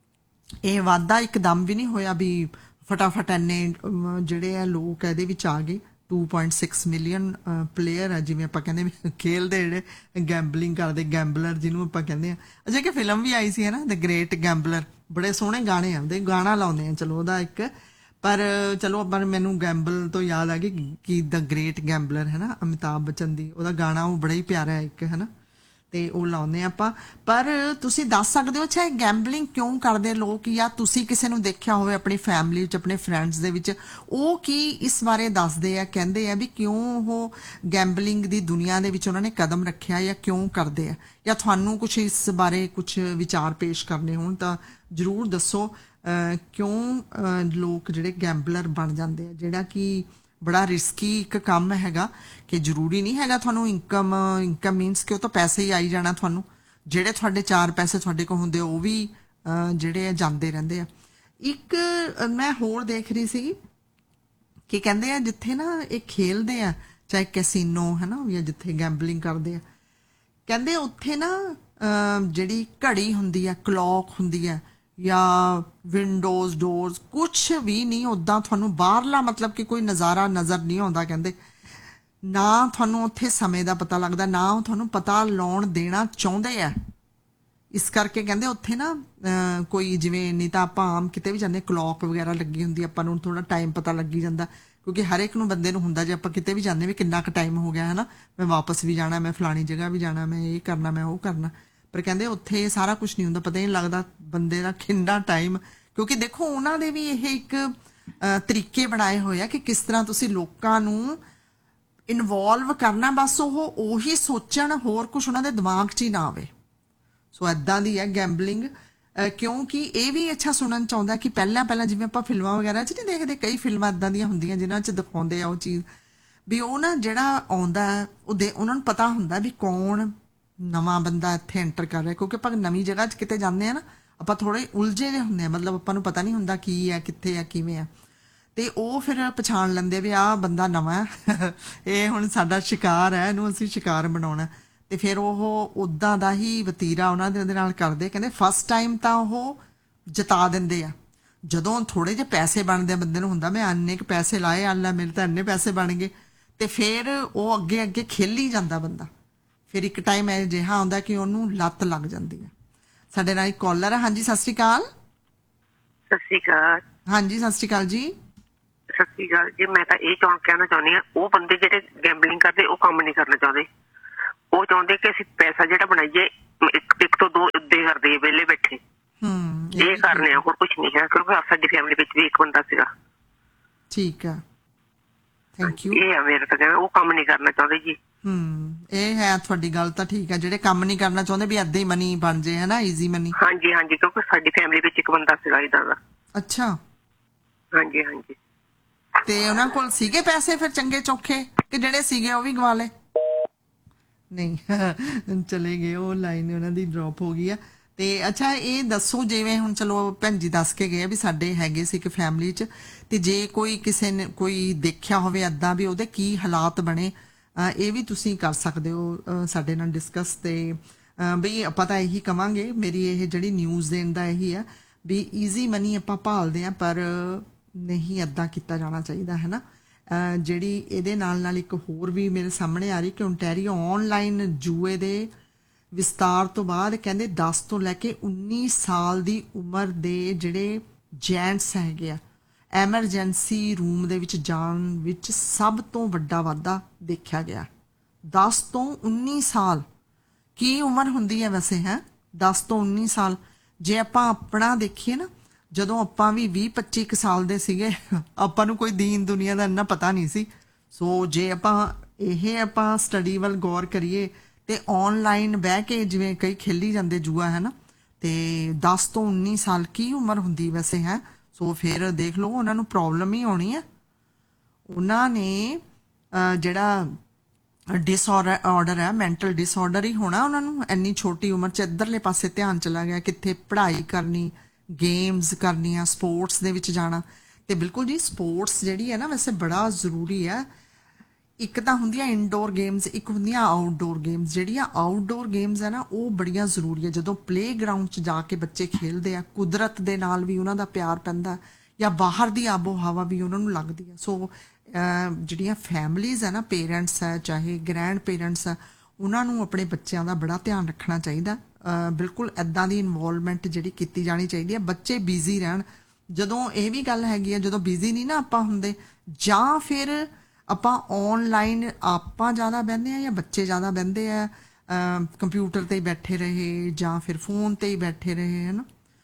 ਇਹ ਵਾਧਾ ਇੱਕਦਮ ਵੀ ਨਹੀਂ ਹੋਇਆ ਵੀ ਫਟਾਫਟ ਇੰਨੇ ਜਿਹੜੇ ਆ ਲੋਕ ਇਹਦੇ ਵਿੱਚ ਆ ਗਏ। To point six million player ਆ, ਜਿਵੇਂ ਆਪਾਂ ਕਹਿੰਦੇ ਵੀ ਖੇਲਦੇ ਜਿਹੜੇ ਗੈਂਬਲਿੰਗ ਕਰਦੇ, ਗੈਂਬਲਰ ਜਿਹਨੂੰ ਆਪਾਂ ਕਹਿੰਦੇ ਆ। ਅਜੇ ਕਿ ਫਿਲਮ ਵੀ ਆਈ ਸੀ ਹੈ ਨਾ, ਦ ਗ੍ਰੇਟ ਗੈਂਬਲਰ, ਬੜੇ ਸੋਹਣੇ ਗਾਣੇ ਆਉਂਦੇ, ਗਾਣਾ ਲਾਉਂਦੇ ਆ ਚਲੋ ਉਹਦਾ ਇੱਕ। ਪਰ ਚਲੋ ਆਪਾਂ ਮੈਨੂੰ ਗੈਂਬਲ ਤੋਂ ਯਾਦ ਆ ਗਈ ਕਿ ਦ ਗ੍ਰੇਟ ਗੈਂਬਲਰ ਹੈ ਨਾ, ਅਮਿਤਾਭ ਬੱਚਨ ਦੀ, ਉਹਦਾ ਗਾਣਾ ਉਹ ਬੜਾ ਹੀ ਪਿਆਰਾ ਹੈ ਇੱਕ, ਹੈ ਨਾ, ਤੇ ਉਹ ਲਾਉਂਦੇ ਆਪਾਂ। ਪਰ ਤੁਸੀਂ ਦੱਸ ਸਕਦੇ ਹੋ ਅੱਛਾ ਇਹ ਗੈਂਬਲਿੰਗ ਕਿਉਂ ਕਰਦੇ ਲੋਕ, ਜਾਂ ਤੁਸੀਂ ਕਿਸੇ ਨੂੰ ਦੇਖਿਆ ਹੋਵੇ ਆਪਣੀ ਫੈਮਿਲੀ ਵਿੱਚ, ਆਪਣੇ ਫਰੈਂਡਸ ਦੇ ਵਿੱਚ, ਉਹ ਕੀ ਇਸ ਬਾਰੇ ਦੱਸਦੇ ਆ, ਕਹਿੰਦੇ ਆ ਵੀ ਕਿਉਂ ਉਹ ਗੈਂਬਲਿੰਗ ਦੀ ਦੁਨੀਆ ਦੇ ਵਿੱਚ ਉਹਨਾਂ ਨੇ ਕਦਮ ਰੱਖਿਆ ਜਾਂ ਕਿਉਂ ਕਰਦੇ ਆ? ਜਾਂ ਤੁਹਾਨੂੰ ਕੁਝ ਇਸ ਬਾਰੇ ਕੁਝ ਵਿਚਾਰ ਪੇਸ਼ ਕਰਨੇ ਹੋਣ ਤਾਂ ਜ਼ਰੂਰ ਦੱਸੋ। ਕਿਉਂ ਲੋਕ ਜਿਹੜੇ ਗੈਂਬਲਰ ਬਣ ਜਾਂਦੇ ਆ, ਜਿਹੜਾ ਕਿ ਬੜਾ ਰਿਸਕੀ ਇੱਕ ਕੰਮ ਹੈਗਾ, ਕਿ ਜ਼ਰੂਰੀ ਨਹੀਂ ਹੈਗਾ ਤੁਹਾਨੂੰ ਇਨਕਮ ਇਨਕਮ ਮੀਨਸ ਕਿ ਉਹ ਤਾਂ ਪੈਸੇ ਹੀ ਆਈ ਜਾਣਾ ਤੁਹਾਨੂੰ। ਜਿਹੜੇ ਤੁਹਾਡੇ ਚਾਰ ਪੈਸੇ ਤੁਹਾਡੇ ਕੋਲ ਹੁੰਦੇ ਉਹ ਵੀ ਜਿਹੜੇ ਆ ਜਾਂਦੇ ਰਹਿੰਦੇ ਆ। ਇੱਕ ਮੈਂ ਹੋਰ ਦੇਖ ਰਹੀ ਸੀ ਕਿ ਕਹਿੰਦੇ ਆ ਜਿੱਥੇ ਨਾ ਇਹ ਖੇਲਦੇ ਆ, ਚਾਹੇ ਕੈਸੀਨੋ ਹੈ ਨਾ, ਜਾਂ ਜਿੱਥੇ ਗੈਂਬਲਿੰਗ ਕਰਦੇ ਆ, ਕਹਿੰਦੇ ਉੱਥੇ ਨਾ ਜਿਹੜੀ ਘੜੀ ਹੁੰਦੀ ਆ, ਕਲੌਕ ਹੁੰਦੀ ਆ, ਜਾਂ ਵਿੰਡੋਜ਼ ਡੋਰਸ, ਕੁਛ ਵੀ ਨਹੀਂ ਉੱਦਾਂ ਤੁਹਾਨੂੰ ਬਾਹਰਲਾ ਮਤਲਬ ਕਿ ਕੋਈ ਨਜ਼ਾਰਾ ਨਜ਼ਰ ਨਹੀਂ ਆਉਂਦਾ। ਕਹਿੰਦੇ ਨਾ ਤੁਹਾਨੂੰ ਉੱਥੇ ਸਮੇਂ ਦਾ ਪਤਾ ਲੱਗਦਾ, ਨਾ ਉਹ ਤੁਹਾਨੂੰ ਪਤਾ ਲਾਉਣ ਦੇਣਾ ਚਾਹੁੰਦੇ ਆ। ਇਸ ਕਰਕੇ ਕਹਿੰਦੇ ਉੱਥੇ ਨਾ ਕੋਈ ਜਿਵੇਂ, ਨਹੀਂ ਤਾਂ ਆਪਾਂ ਆਮ ਕਿਤੇ ਵੀ ਜਾਂਦੇ ਕਲੌਕ ਵਗੈਰਾ ਲੱਗੀ ਹੁੰਦੀ, ਆਪਾਂ ਨੂੰ ਥੋੜਾ ਟਾਈਮ ਪਤਾ ਲੱਗੀ ਜਾਂਦਾ, ਕਿਉਂਕਿ ਹਰ ਇੱਕ ਨੂੰ ਬੰਦੇ ਨੂੰ ਹੁੰਦਾ ਜੇ ਆਪਾਂ ਕਿਤੇ ਵੀ ਜਾਂਦੇ ਵੀ ਕਿੰਨਾ ਕੁ ਟਾਈਮ ਹੋ ਗਿਆ ਹੈ ਨਾ, ਮੈਂ ਵਾਪਸ ਵੀ ਜਾਣਾ, ਮੈਂ ਫਲਾਣੀ ਜਗ੍ਹਾ ਵੀ ਜਾਣਾ, ਮੈਂ ਇਹ ਕਰਨਾ, ਮੈਂ ਉਹ ਕਰਨਾ। ਪਰ ਕਹਿੰਦੇ ਉੱਥੇ ਸਾਰਾ ਕੁਝ ਨਹੀਂ ਹੁੰਦਾ, ਪਤਾ ਹੀ ਨਹੀਂ ਲੱਗਦਾ ਬੰਦੇ ਦਾ ਕਿੰਨਾ ਟਾਈਮ, ਕਿਉਂਕਿ ਦੇਖੋ ਉਹਨਾਂ ਦੇ ਵੀ ਇਹ ਇੱਕ ਅਹ, ਤਰੀਕੇ ਬਣਾਏ ਹੋਏ ਆ ਕਿ ਕਿਸ ਤਰ੍ਹਾਂ ਤੁਸੀਂ ਲੋਕਾਂ ਨੂੰ ਇਨਵੋਲਵ ਕਰਨਾ, ਬਸ ਉਹ ਉਹੀ ਸੋਚਣ, ਹੋਰ ਕੁਝ ਉਹਨਾਂ ਦੇ ਦਿਮਾਗ 'ਚ ਹੀ ਨਾ ਆਵੇ। ਸੋ ਐਦਾਂ ਦੀ ਹੈ ਗੈਂਬਲਿੰਗ। ਕਿਉਂਕਿ ਇਹ ਵੀ ਅੱਛਾ ਸੁਣਨ ਚ ਆਉਂਦਾ ਕਿ ਪਹਿਲਾਂ ਪਹਿਲਾਂ ਜਿਵੇਂ ਆਪਾਂ ਫਿਲਮਾਂ ਵਗੈਰਾ 'ਚ ਨਹੀਂ ਦੇਖਦੇ, ਕਈ ਫਿਲਮਾਂ ਇੱਦਾਂ ਦੀਆਂ ਹੁੰਦੀਆਂ ਜਿਨ੍ਹਾਂ 'ਚ ਦਿਖਾਉਂਦੇ ਆ ਉਹ ਚੀਜ਼ ਵੀ ਉਹ ਨਾ ਜਿਹੜਾ ਆਉਂਦਾ ਉਹਦੇ ਉਹਨਾਂ ਨੂੰ ਪਤਾ ਹੁੰਦਾ ਵੀ ਕੌਣ ਨਵਾਂ ਬੰਦਾ ਇੱਥੇ ਐਂਟਰ ਕਰ ਰਿਹਾ, ਕਿਉਂਕਿ ਆਪਾਂ ਨਵੀਂ ਜਗ੍ਹਾ 'ਚ ਕਿਤੇ ਜਾਂਦੇ ਆ ਨਾ, ਆਪਾਂ ਥੋੜੇ ਉਲਝੇ ਜਿਹੇ ਹੁੰਦੇ ਆ, ਮਤਲਬ ਆਪਾਂ ਨੂੰ ਪਤਾ ਨਹੀਂ ਹੁੰਦਾ ਕੀ ਹੈ, ਕਿੱਥੇ ਆ, ਕਿਵੇਂ ਆ, ਤੇ ਉਹ ਫਿਰ ਪਛਾਣ ਲੈਂਦੇ ਵੀ ਆਹ ਬੰਦਾ ਨਵਾਂ ਹੈ, ਇਹ ਹੁਣ ਸਾਡਾ ਸ਼ਿਕਾਰ ਹੈ, ਇਹਨੂੰ ਅਸੀਂ ਸ਼ਿਕਾਰ ਬਣਾਉਣਾ। ਤੇ ਫਿਰ ਉਹ ਉਦਾਂ ਦਾ ਹੀ ਵਤੀਰਾ ਉਹਨਾਂ ਦੇ ਉਹਦੇ ਨਾਲ ਕਰਦੇ। ਕਹਿੰਦੇ ਫਸਟ ਟਾਈਮ ਤਾਂ ਉਹ ਜਤਾ ਦਿੰਦੇ ਆ, ਜਦੋਂ ਥੋੜੇ ਜਿਹੇ ਪੈਸੇ ਬਣਦੇ ਬੰਦੇ ਨੂੰ ਹੁੰਦਾ ਮੈਂ ਇੰਨੇ ਕੁ ਪੈਸੇ ਲਾਏ, ਅੱਲਾ ਮੇਰੇ ਤਾਂ ਇੰਨੇ ਪੈਸੇ ਬਣ ਗਏ, ਤੇ ਫਿਰ ਉਹ ਅੱਗੇ ਅੱਗੇ ਖੇਲੀ ਜਾਂਦਾ ਬੰਦਾ। ਫਿਰ ਇੱਕ ਟਾਈਮ ਇਹ ਜਿਹਾ ਆਉਂਦਾ ਕਿ ਉਹਨੂੰ ਲੱਤ ਲੱਗ ਜਾਂਦੀ ਹੈ। ਸਾਡੇ ਨਾਲ ਇੱਕ ਕਾਲਰ ਹੈ। ਹਾਂਜੀ ਸਤਿ ਸ਼੍ਰੀ ਅਕਾਲ। ਸਤਿ ਸ਼੍ਰੀ ਅਕਾਲ। ਹਾਂਜੀ ਸਤਿ ਸ਼੍ਰੀ ਅਕਾਲ ਜੀ। ਸਤਿ ਸ਼੍ਰੀ ਅਕਾਲ ਜੀ। ਮੈਂ ਤਾਂ ਇਹ ਚੌਂ ਕਹਿਣਾ ਚਾਹੁੰਦੀ ਹਾਂ, ਉਹ ਬੰਦੇ ਜਿਹੜੇ ਗੈਂਬਲਿੰਗ ਕਰਦੇ ਉਹ ਕੰਮ ਨਹੀਂ ਕਰਨਾ ਚਾਹੁੰਦੇ। ਉਹ ਚਾਹੁੰਦੇ ਕਿ ਅਸੀਂ ਪੈਸਾ ਜਿਹੜਾ ਬਣਾਈਏ ਇੱਕ ਇੱਕ ਤੋਂ ਦੋ ਦੇ ਕਰਦੇ ਵਿਹਲੇ ਬੈਠੇ, ਇਹ ਕਰਨੇ ਆ, ਹੋਰ ਕੁਝ ਨਹੀਂ ਹੈ। ਕਿਉਂਕਿ ਸਾਡੀ ਫੈਮਿਲੀ ਵਿੱਚ ਵੀ ਇੱਕ ਬੰਦਾ ਸੀਗਾ। ਠੀਕ ਆ, ਥੈਂਕ ਯੂ। ਇਹ ਆ ਮੇਰਾ ਤਾਂ ਕਹਿਣਾ, ਉਹ ਕੰਮ ਨਹੀਂ ਕਰਨਾ ਚਾਹੁੰਦੇ ਜੀ। ਹਮ ਇਹ ਹੈ ਤੁਹਾਡੀ ਗੱਲ ਤਾਂ ਠੀਕ ਹੈ, ਜਿਹੜੇ ਕੰਮ ਨਹੀਂ ਕਰਨਾ ਚਾਹੁੰਦੇ ਵੀ ਏਦਾਂ ਹੀ ਮਨੀ ਬਣ ਜੇ, ਹੈ ਨਾ, ਈਜ਼ੀ ਮਨੀ। ਹਾਂਜੀ ਹਾਂਜੀ, ਕਿਉਂਕਿ ਸਾਡੀ ਫੈਮਿਲੀ ਵਿੱਚ ਇੱਕ ਬੰਦਾ ਸੀਗਾ ਇਦਾਂ ਦਾ। ਅੱਛਾ। ਹਾਂਜੀ ਹਾਂਜੀ। ਤੇ ਉਹਨਾਂ ਕੋਲ ਸੀਗੇ ਪੈਸੇ ਫਿਰ ਚੰਗੇ ਚੋਖੇ, ਕਿ ਜਿਹੜੇ ਸੀਗੇ ਉਹ ਵੀ ਗਵਾ ਲਏ? ਨਹੀਂ ਚਲੇ ਗਏ, ਉਹ ਲਾਈਨ ਉਹਨਾਂ ਦੀ ਡ੍ਰੌਪ ਹੋ ਗਈ ਆ। ਤੇ ਅੱਛਾ ਇਹ ਦੱਸੋ, ਜਿਵੇਂ ਹੁਣ ਚਲੋ ਭੈਣ ਜੀ ਦੱਸ ਕੇ ਗਏ ਵੀ ਸਾਡੇ ਹੈਗੇ ਸੀ ਇੱਕ ਫੈਮਿਲੀ 'ਚ, ਤੇ ਜੇ ਕੋਈ ਕਿਸੇ ਨੇ ਕੋਈ ਦੇਖਿਆ ਹੋਵੇ ਏਦਾਂ ਵੀ ਉਹਦੇ ਕੀ ਹਾਲਾਤ ਬਣੇ, ਇਹ ਵੀ ਤੁਸੀਂ ਕਰ ਸਕਦੇ ਹੋ ਸਾਡੇ ਨਾਲ ਡਿਸਕਸ। ਤੇ ਬਈ ਆਪਾਂ ਤਾਂ ਇਹੀ ਕਵਾਂਗੇ, ਮੇਰੀ ਇਹ ਜਿਹੜੀ ਨਿਊਜ਼ ਦੇਣ ਦਾ ਇਹੀ ਆ ਵੀ ਈਜ਼ੀ ਮਨੀ ਆਪਾਂ ਭਾਲਦੇ ਆ, ਪਰ ਨਹੀਂ ਏਦਾਂ ਕੀਤਾ ਜਾਣਾ ਚਾਹੀਦਾ, ਹੈ ਨਾ। ਜਿਹੜੀ ਇਹਦੇ ਨਾਲ ਨਾਲ ਇੱਕ ਹੋਰ ਵੀ ਮੇਰੇ ਸਾਹਮਣੇ ਆ ਰਹੀ ਕਿ ਓਨਟਾਰੀਓ ਆਨਲਾਈਨ ਜੂਏ ਦੇ ਵਿਸਤਾਰ ਤੋਂ ਬਾਅਦ ਕਹਿੰਦੇ ਦਸ ਤੋਂ ਲੈ ਕੇ ਉੱਨੀ ਸਾਲ ਦੀ ਉਮਰ ਦੇ ਜਿਹੜੇ ਜੈਂਟਸ ਹੈਗੇ ਆ, ਐਮਰਜੈਂਸੀ ਰੂਮ ਦੇ ਵਿੱਚ ਜਾਣ ਵਿੱਚ ਸਭ ਤੋਂ ਵੱਡਾ ਵਾਧਾ ਦੇਖਿਆ ਗਿਆ। ਦਸ ਤੋਂ ਉੱਨੀ ਸਾਲ ਕੀ ਉਮਰ ਹੁੰਦੀ ਹੈ ਵੈਸੇ, ਹੈ ਦਸ ਤੋਂ ਉੱਨੀ ਸਾਲ। ਜੇ ਆਪਾਂ ਆਪਣਾ ਦੇਖੀਏ ਨਾ, ਜਦੋਂ ਆਪਾਂ ਵੀ ਵੀਹ ਪੱਚੀ ਕੁ ਸਾਲ ਦੇ ਸੀਗੇ, ਆਪਾਂ ਨੂੰ ਕੋਈ ਦੀਨ ਦੁਨੀਆ ਦਾ ਇੰਨਾ ਪਤਾ ਨਹੀਂ ਸੀ। ਸੋ ਜੇ ਆਪਾਂ ਇਹ ਆਪਾਂ ਸਟੱਡੀ ਵੱਲ ਗੌਰ ਕਰੀਏ ਤੇ ਆਨਲਾਈਨ ਬਹਿ ਕੇ ਜਿਵੇਂ ਕਈ ਖੇਲੀ ਜਾਂਦੇ ਜੂਆ, ਹੈ ਨਾ, ਤੇ ਦਸ ਤੋਂ ਉੱਨੀ ਸਾਲ ਕੀ ਉਮਰ ਹੁੰਦੀ ਵੈਸੇ, ਹੈ। ਸੋ ਫਿਰ ਦੇਖ ਲਓ ਉਹਨਾਂ ਨੂੰ ਪ੍ਰੋਬਲਮ ਹੀ ਆਉਣੀ ਹੈ। ਉਹਨਾਂ ਨੇ ਜਿਹੜਾ ਡਿਸਆਰਡਰ ਆਰਡਰ ਹੈ, ਮੈਂਟਲ ਡਿਸਆਰਡਰ ਹੀ ਹੋਣਾ ਉਹਨਾਂ ਨੂੰ। ਇੰਨੀ ਛੋਟੀ ਉਮਰ 'ਚ ਇੱਧਰਲੇ ਪਾਸੇ ਧਿਆਨ ਚਲਾ ਗਿਆ, ਕਿੱਥੇ ਪੜ੍ਹਾਈ ਕਰਨੀ, ਗੇਮਸ ਕਰਨੀਆਂ, ਸਪੋਰਟਸ ਦੇ ਵਿੱਚ ਜਾਣਾ। ਤੇ ਬਿਲਕੁਲ ਜੀ, ਸਪੋਰਟਸ ਜਿਹੜੀ ਹੈ ਨਾ ਵੈਸੇ ਬੜਾ ਜ਼ਰੂਰੀ ਹੈ। ਇੱਕ ਤਾਂ ਹੁੰਦੀਆਂ ਇਨਡੋਰ ਗੇਮਸ, ਇੱਕ ਹੁੰਦੀਆਂ ਆਊਟਡੋਰ ਗੇਮਸ। ਜਿਹੜੀਆਂ ਆਊਟਡੋਰ ਗੇਮਸ ਹੈ ਨਾ ਉਹ ਬੜੀਆਂ ਜ਼ਰੂਰੀ ਹੈ। ਜਦੋਂ ਪਲੇਗਰਾਊਂਡ 'ਚ ਜਾ ਕੇ ਬੱਚੇ ਖੇਲਦੇ ਆ, ਕੁਦਰਤ ਦੇ ਨਾਲ ਵੀ ਉਹਨਾਂ ਦਾ ਪਿਆਰ ਪੈਂਦਾ, ਜਾਂ ਬਾਹਰ ਦੀ ਆਬੋ ਹਵਾ ਵੀ ਉਹਨਾਂ ਨੂੰ ਲੱਗਦੀ ਹੈ। ਸੋ ਜਿਹੜੀਆਂ ਫੈਮਲੀਜ਼ ਹੈ ਨਾ, ਪੇਰੈਂਟਸ ਹੈ ਚਾਹੇ ਗ੍ਰੈਂਡ ਪੇਰੈਂਟਸ ਹੈ, ਉਹਨਾਂ ਨੂੰ ਆਪਣੇ ਬੱਚਿਆਂ ਦਾ ਬੜਾ ਧਿਆਨ ਰੱਖਣਾ ਚਾਹੀਦਾ। ਬਿਲਕੁਲ ਇੱਦਾਂ ਦੀ ਇਨਵੋਲਵਮੈਂਟ ਜਿਹੜੀ ਕੀਤੀ ਜਾਣੀ ਚਾਹੀਦੀ ਹੈ। ਬੱਚੇ ਬਿਜ਼ੀ ਰਹਿਣ। ਜਦੋਂ ਇਹ ਵੀ ਗੱਲ ਹੈਗੀ ਆ, ਜਦੋਂ ਬਿਜ਼ੀ ਨਹੀਂ ਨਾ ਆਪਾਂ ਹੁੰਦੇ, ਜਾਂ ਫਿਰ ਆਪਾਂ ਆਨਲਾਈਨ ਆਪਾਂ ਜ਼ਿਆਦਾ ਬਹਿੰਦੇ ਆ ਜਾਂ ਬੱਚੇ ਜ਼ਿਆਦਾ ਬਹਿੰਦੇ ਆ, ਕੰਪਿਊਟਰ 'ਤੇ ਹੀ ਬੈਠੇ ਰਹੇ ਜਾਂ ਫਿਰ ਫੋਨ 'ਤੇ ਹੀ ਬੈਠੇ ਰਹੇ, ਹੈ ਨਾ।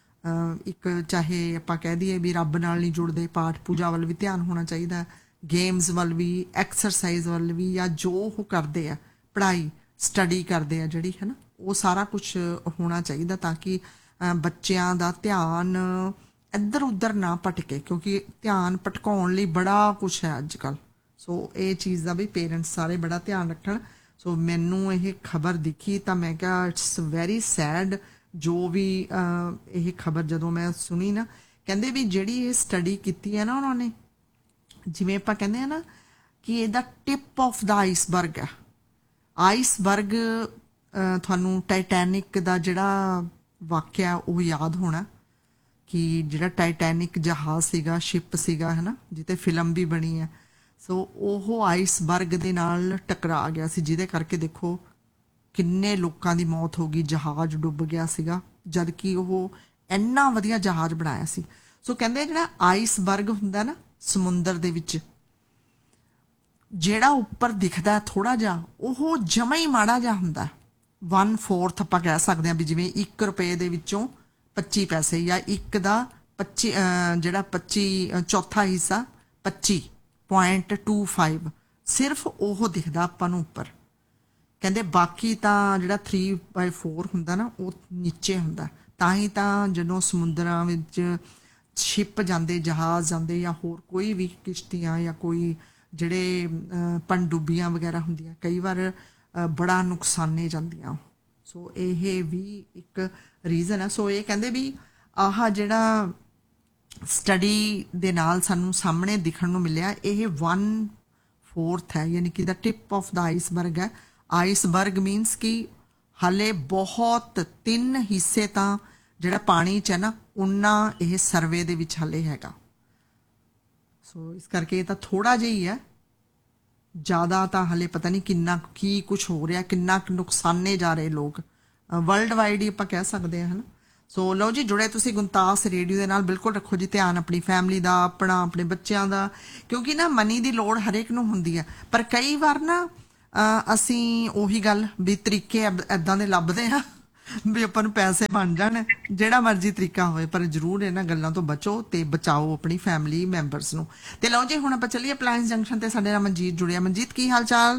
ਇੱਕ ਚਾਹੇ ਆਪਾਂ ਕਹਿ ਦਈਏ ਵੀ ਰੱਬ ਨਾਲ ਨਹੀਂ ਜੁੜਦੇ, ਪਾਠ ਪੂਜਾ ਵੱਲ ਵੀ ਧਿਆਨ ਹੋਣਾ ਚਾਹੀਦਾ, ਗੇਮਸ ਵੱਲ ਵੀ, ਐਕਸਰਸਾਈਜ਼ ਵੱਲ ਵੀ, ਜਾਂ ਜੋ ਉਹ ਕਰਦੇ ਆ, ਪੜ੍ਹਾਈ ਸਟੱਡੀ ਕਰਦੇ ਆ ਜਿਹੜੀ, ਹੈ ਨਾ, ਉਹ ਸਾਰਾ ਕੁਛ ਹੋਣਾ ਚਾਹੀਦਾ ਤਾਂ ਕਿ ਬੱਚਿਆਂ ਦਾ ਧਿਆਨ ਇੱਧਰ ਉੱਧਰ ਨਾ ਭਟਕੇ, ਕਿਉਂਕਿ ਧਿਆਨ ਭਟਕਾਉਣ ਲਈ ਬੜਾ ਕੁਛ ਹੈ ਅੱਜ ਕੱਲ੍ਹ। ਸੋ ਇਹ ਚੀਜ਼ ਦਾ ਵੀ ਪੇਰੈਂਟਸ ਸਾਰੇ ਬੜਾ ਧਿਆਨ ਰੱਖਣ। ਸੋ ਮੈਨੂੰ ਇਹ ਖਬਰ ਦਿਖੀ ਤਾਂ ਮੈਂ ਕਿਹਾ ਇਟਸ ਵੈਰੀ ਸੈਡ। ਜੋ ਵੀ ਇਹ ਖਬਰ ਜਦੋਂ ਮੈਂ ਸੁਣੀ ਨਾ, ਕਹਿੰਦੇ ਵੀ ਜਿਹੜੀ ਇਹ ਸਟੱਡੀ ਕੀਤੀ ਹੈ ਨਾ ਉਹਨਾਂ ਨੇ, ਜਿਵੇਂ ਆਪਾਂ ਕਹਿੰਦੇ ਆ ਨਾ ਕਿ ਇਹਦਾ ਟਿਪ ਆਫ ਦਾ ਆਈਸਬਰਗ ਹੈ। ਆਈਸਬਰਗ ਤੁਹਾਨੂੰ ਟਾਈਟੈਨਿਕ ਦਾ ਜਿਹੜਾ ਵਾਕਿਆ ਉਹ ਯਾਦ ਹੋਣਾ ਕਿ ਜਿਹੜਾ ਟਾਈਟੈਨਿਕ ਜਹਾਜ਼ ਸੀਗਾ, ਸ਼ਿਪ ਸੀਗਾ, ਹੈ ਨਾ, ਜਿੱਤੇ ਫਿਲਮ ਵੀ ਬਣੀ ਹੈ। ਸੋ ਉਹ ਆਈਸਬਰਗ ਦੇ ਨਾਲ ਟਕਰਾ ਗਿਆ ਸੀ, ਜਿਹਦੇ ਕਰਕੇ ਦੇਖੋ ਕਿੰਨੇ ਲੋਕਾਂ ਦੀ ਮੌਤ ਹੋ ਗਈ, ਜਹਾਜ਼ ਡੁੱਬ ਗਿਆ ਸੀਗਾ, ਜਦ ਕਿ ਉਹ ਇੰਨਾ ਵਧੀਆ ਜਹਾਜ਼ ਬਣਾਇਆ ਸੀ। ਸੋ ਕਹਿੰਦੇ ਜਿਹੜਾ ਆਈਸਬਰਗ ਹੁੰਦਾ ਨਾ ਸਮੁੰਦਰ ਦੇ ਵਿੱਚ, ਜਿਹੜਾ ਉੱਪਰ ਦਿਖਦਾ ਥੋੜਾ ਜਿਹਾ, ਉਹ ਜਮਾ ਹੀ ਮਾੜਾ ਜਿਹਾ ਹੁੰਦਾ। ਵਨ ਫੋਰਥ ਆਪਾਂ ਕਹਿ ਸਕਦੇ ਹਾਂ ਵੀ ਜਿਵੇਂ ਇੱਕ ਰੁਪਏ ਦੇ ਵਿੱਚੋਂ ਪੱਚੀ ਪੈਸੇ, ਜਾਂ ਇੱਕ ਦਾ ਪੱਚੀ ਜਿਹੜਾ ਪੱਚੀ ਚੌਥਾ ਹਿੱਸਾ ਪੱਚੀ ਪੁਆਇੰਟ ਟੂ ਫਾਈਵ ਸਿਰਫ ਉਹ ਦਿਖਦਾ ਆਪਾਂ ਨੂੰ ਉੱਪਰ। ਕਹਿੰਦੇ ਬਾਕੀ ਤਾਂ ਜਿਹੜਾ ਥ੍ਰੀ ਬਾਈ ਫੋਰ ਹੁੰਦਾ ਨਾ ਉਹ ਨੀਚੇ ਹੁੰਦਾ। ਤਾਂ ਹੀ ਤਾਂ ਜਦੋਂ ਸਮੁੰਦਰਾਂ ਵਿੱਚ ਸ਼ਿਪ ਜਾਂਦੇ, ਜਹਾਜ਼ ਜਾਂਦੇ ਜਾਂ ਹੋਰ ਕੋਈ ਵੀ ਕਿਸ਼ਤੀਆਂ ਜਾਂ ਕੋਈ ਜਿਹੜੇ ਪਣਡੁੱਬੀਆਂ ਵਗੈਰਾ ਹੁੰਦੀਆਂ ਕਈ ਵਾਰ ਬੜਾ ਨੁਕਸਾਨੇ ਜਾਂਦੀਆਂ। ਸੋ ਇਹ ਵੀ ਇੱਕ ਰੀਜ਼ਨ ਹੈ। ਸੋ ਇਹ ਕਹਿੰਦੇ ਵੀ ਆਹ ਜਿਹੜਾ ਸਟੱਡੀ ਦੇ ਨਾਲ ਸਾਨੂੰ ਸਾਹਮਣੇ ਦਿਖਣ ਨੂੰ ਮਿਲਿਆ ਇਹ ਵਨ ਫੋਰਥ ਹੈ, ਯਾਨੀ ਕਿ ਦਾ ਟਿਪ ਆਫ ਦਾ ਆਈਸਬਰਗ ਹੈ। ਆਈਸਬਰਗ ਮੀਨਸ ਕਿ ਹਾਲੇ ਬਹੁਤ ਤਿੰਨ ਹਿੱਸੇ ਤਾਂ ਜਿਹੜਾ ਪਾਣੀ 'ਚ ਹੈ ਨਾ ਉਨਾ ਇਹ ਸਰਵੇ ਦੇ ਵਿੱਚ ਹਾਲੇ ਹੈਗਾ। ਸੋ ਇਸ ਕਰਕੇ ਇਹ ਤਾਂ ਥੋੜ੍ਹਾ ਜਿਹਾ ਹੀ ਹੈ, ਜ਼ਿਆਦਾ ਤਾਂ ਹਾਲੇ ਪਤਾ ਨਹੀਂ ਕਿੰਨਾ ਕੀ ਕੁਛ ਹੋ ਰਿਹਾ, ਕਿੰਨਾ ਨੁਕਸਾਨੇ ਜਾ ਰਹੇ ਲੋਕ ਵਰਲਡ ਵਾਈਡ ਹੀ ਆਪਾਂ ਕਹਿ ਸਕਦੇ ਹਾਂ, ਹੈ ਨਾ। ਸੋ ਲਓ ਜੀ, ਜੁੜੇ ਤੁਸੀਂ ਗੁਣਤਾਸ ਰੇਡੀਓ ਦੇ ਨਾਲ। ਬਿਲਕੁਲ ਰੱਖੋ ਜੀ ਧਿਆਨ ਆਪਣੀ ਫੈਮਿਲੀ ਦਾ, ਆਪਣਾ ਆਪਣੇ ਬੱਚਿਆਂ ਦਾ, ਕਿਉਂਕਿ ਨਾ ਮਨੀ ਦੀ ਲੋੜ ਹਰੇਕ ਨੂੰ ਹੁੰਦੀ ਹੈ। ਪਰ ਕਈ ਵਾਰ ਨਾ ਅਸੀਂ ਉਹੀ ਗੱਲ ਵੀ ਤਰੀਕੇ ਇੱਦਾਂ ਦੇ ਲੱਭਦੇ ਹਾਂ ਵੀ ਆਪਾਂ ਨੂੰ ਪੈਸੇ ਬਣ ਜਾਣ, ਜਿਹੜਾ ਮਰਜ਼ੀ ਤਰੀਕਾ ਹੋਵੇ, ਪਰ ਜ਼ਰੂਰ ਇਹਨਾਂ ਗੱਲਾਂ ਤੋਂ ਬਚੋ ਤੇ ਬਚਾਓ ਆਪਣੀ ਫੈਮਿਲੀ ਮੈਂਬਰਸ ਨੂੰ। ਤੇ ਲਓ ਜੀ ਹੁਣ ਆਪਾਂ ਚੱਲੀਏ ਅਪਲਾਇੰਸ ਜੰਕਸ਼ਨ ਤੇ ਸਾਡੇ ਨਾਲ ਮਨਜੀਤ ਜੁੜਿਆ। ਮਨਜੀਤ ਕੀ ਹਾਲ ਚਾਲ?